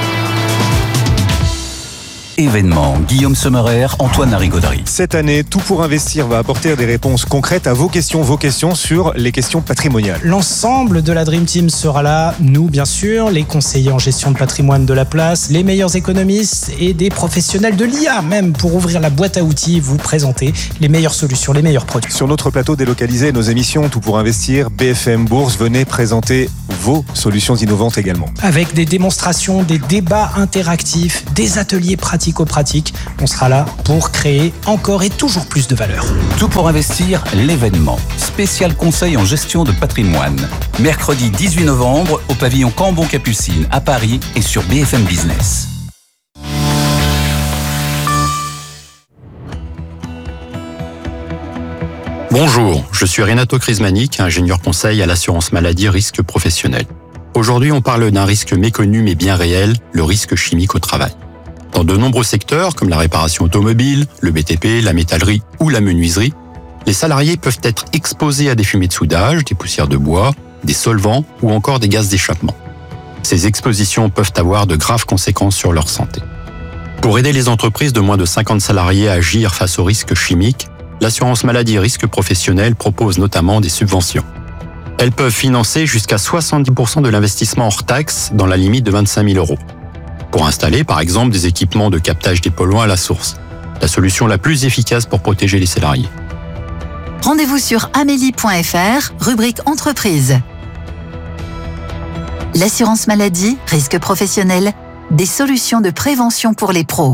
Événement, Guillaume Sommerer, Antoine Larigauderie. Cette année, Tout pour investir va apporter des réponses concrètes à vos questions, vos questions sur les questions patrimoniales. L'ensemble de la Dream Team sera là, nous bien sûr, les conseillers en gestion de patrimoine de la place, les meilleurs économistes et des professionnels de l'I A même pour ouvrir la boîte à outils, vous présenter les meilleures solutions, les meilleurs produits. Sur notre plateau délocalisé, nos émissions Tout pour investir, B F M Bourse, venez présenter vos solutions innovantes également. Avec des démonstrations, des débats interactifs, des ateliers pratiques pratique, on sera là pour créer encore et toujours plus de valeur. Tout pour investir, l'événement. Spécial conseil en gestion de patrimoine. Mercredi dix-huit novembre au pavillon Cambon-Capucine à Paris et sur B F M Business. Bonjour, je suis Renato Crismanic, ingénieur conseil à l'assurance maladie risque professionnel. Aujourd'hui, on parle d'un risque méconnu mais bien réel, le risque chimique au travail. Dans de nombreux secteurs, comme la réparation automobile, le B T P, la métallerie ou la menuiserie, les salariés peuvent être exposés à des fumées de soudage, des poussières de bois, des solvants ou encore des gaz d'échappement. Ces expositions peuvent avoir de graves conséquences sur leur santé. Pour aider les entreprises de moins de cinquante salariés à agir face aux risques chimiques, l'assurance maladie risque professionnel propose notamment des subventions. Elles peuvent financer jusqu'à soixante-dix pour cent de l'investissement hors taxe dans la limite de vingt-cinq mille euros. Pour installer, par exemple, des équipements de captage des polluants à la source. La solution la plus efficace pour protéger les salariés. Rendez-vous sur amélie point f r, rubrique entreprise. L'assurance maladie, risque professionnel, des solutions de prévention pour les pros.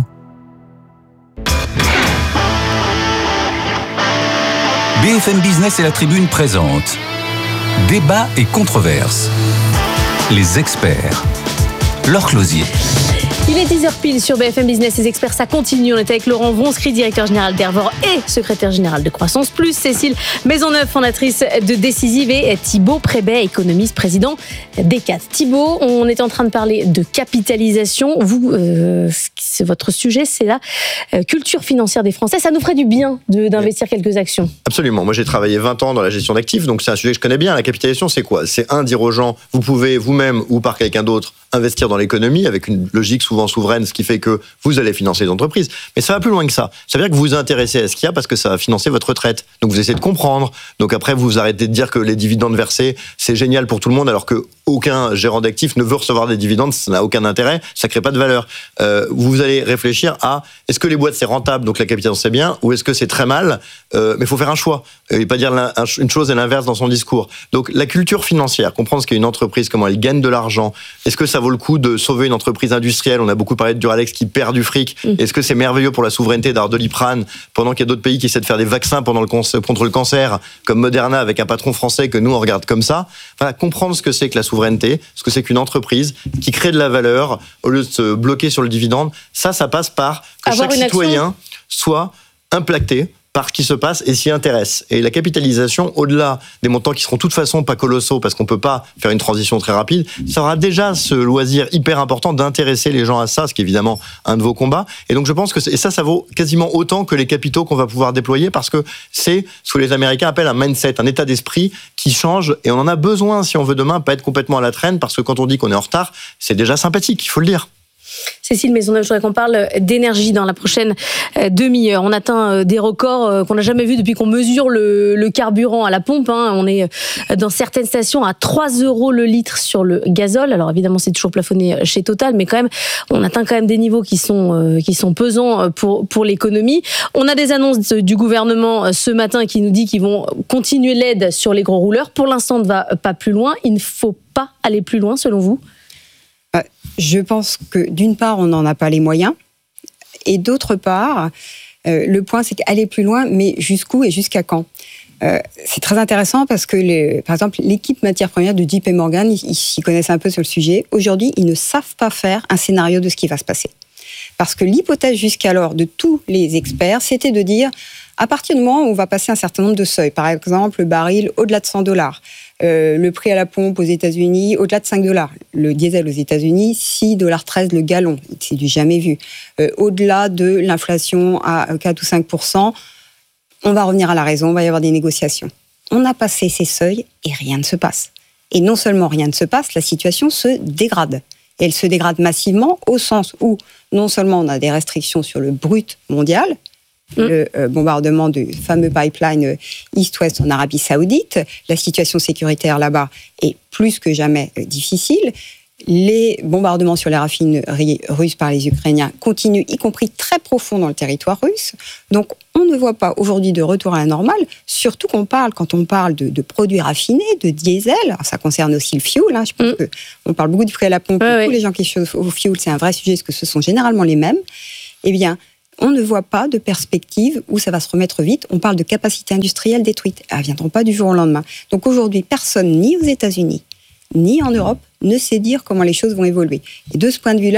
B F M Business et la Tribune présentent Débat et controverses. Les experts. Laure Closier. Il est dix heures pile sur B F M Business, les experts, ça continue. On est avec Laurent Vronsky, directeur général d'Hervor et secrétaire général de Croissance Plus, Cécile Maisonneuve, fondatrice de Décisive, et Thibaut Prébet, économiste, président d'E C A T. Thibaut, on est en train de parler de capitalisation. Vous, euh, c'est votre sujet, c'est la culture financière des Français. Ça nous ferait du bien de, d'investir quelques actions. Absolument. Moi, j'ai travaillé vingt ans dans la gestion d'actifs, donc c'est un sujet que je connais bien. La capitalisation, c'est quoi? C'est un, dire aux gens, vous pouvez vous-même ou par quelqu'un d'autre investir dans l'économie avec une logique souvent souveraine, ce qui fait que vous allez financer les entreprises. Mais ça va plus loin que ça. Ça veut dire que vous vous intéressez à ce qu'il y a parce que ça va financer votre retraite. Donc vous essayez de comprendre. Donc après, vous arrêtez de dire que les dividendes versés, c'est génial pour tout le monde, alors que aucun gérant d'actifs ne veut recevoir des dividendes, ça n'a aucun intérêt, ça crée pas de valeur. Euh, vous allez réfléchir à, est-ce que les boîtes c'est rentable, donc la capitalisation c'est bien, ou est-ce que c'est très mal, euh, mais il faut faire un choix, et pas dire une chose et l'inverse dans son discours. Donc la culture financière, comprendre ce qu'est une entreprise, comment elle gagne de l'argent, est-ce que ça vaut le coup de sauver une entreprise industrielle, on a beaucoup parlé de Duralex qui perd du fric, mmh. est-ce que c'est merveilleux pour la souveraineté d'avoir Doliprane, pendant qu'il y a d'autres pays qui essaient de faire des vaccins pendant le con- contre le cancer, comme Moderna avec un patron français que nous on regarde comme ça. Voilà, comprendre ce que c'est que la souveraineté, ce que c'est qu'une entreprise qui crée de la valeur au lieu de se bloquer sur le dividende, ça, ça passe par que Avoir chaque citoyen action. soit impacté par ce qui se passe et s'y intéresse. Et la capitalisation, au-delà des montants qui seront de toute façon pas colossaux parce qu'on peut pas faire une transition très rapide, ça aura déjà ce loisir hyper important d'intéresser les gens à ça, ce qui est évidemment un de vos combats. Et donc je pense que et ça, ça vaut quasiment autant que les capitaux qu'on va pouvoir déployer parce que c'est ce que les Américains appellent un mindset, un état d'esprit qui change et on en a besoin si on veut demain pas être complètement à la traîne parce que quand on dit qu'on est en retard, c'est déjà sympathique, il faut le dire. Cécile Maisonneuve, je voudrais qu'on parle d'énergie dans la prochaine demi-heure. On atteint des records qu'on n'a jamais vus depuis qu'on mesure le, le carburant à la pompe. Hein. On est dans certaines stations à trois euros le litre sur le gazole. Alors évidemment, c'est toujours plafonné chez Total, mais quand même, on atteint quand même des niveaux qui sont, qui sont pesants pour, pour l'économie. On a des annonces du gouvernement ce matin qui nous dit qu'ils vont continuer l'aide sur les gros rouleurs. Pour l'instant, on ne va pas plus loin. Il ne faut pas aller plus loin, selon vous ? Je pense que d'une part, on n'en a pas les moyens, et d'autre part, euh, le point c'est qu'aller plus loin, mais jusqu'où et jusqu'à quand ? euh, C'est très intéressant parce que, les, par exemple, l'équipe matières premières de J P Morgan, ils, ils s'y connaissent un peu sur le sujet. Aujourd'hui, ils ne savent pas faire un scénario de ce qui va se passer. Parce que l'hypothèse jusqu'alors de tous les experts, c'était de dire, à partir du moment où on va passer un certain nombre de seuils, par exemple, le baril au-delà de cent dollars, Euh, le prix à la pompe aux États-Unis au-delà de cinq dollars. Le diesel aux États-Unis, six dollars treize le gallon. C'est du jamais vu. Euh, au-delà de l'inflation à quatre ou cinq pour cent, on va revenir à la raison, on va y avoir des négociations. On a passé ces seuils et rien ne se passe. Et non seulement rien ne se passe, la situation se dégrade. Et elle se dégrade massivement au sens où non seulement on a des restrictions sur le brut mondial, le euh, bombardement du fameux pipeline East-West en Arabie Saoudite. La situation sécuritaire là-bas est plus que jamais euh, difficile. Les bombardements sur les raffineries russes par les Ukrainiens continuent, y compris très profond dans le territoire russe. Donc, on ne voit pas aujourd'hui de retour à la normale, surtout qu'on parle, quand on parle de, de produits raffinés, de diesel, alors ça concerne aussi le fuel, hein, je pense mm. qu'on parle beaucoup du prix à la pompe, ouais, tous ouais. les gens qui chauffent au fuel, c'est un vrai sujet, parce que ce sont généralement les mêmes. Eh bien, on ne voit pas de perspective où ça va se remettre vite. On parle de capacités industrielles détruites. Elles ne viendront pas du jour au lendemain. Donc aujourd'hui, personne, ni aux États-Unis, ni en Europe, ne sait dire comment les choses vont évoluer. Et de ce point de vue-là,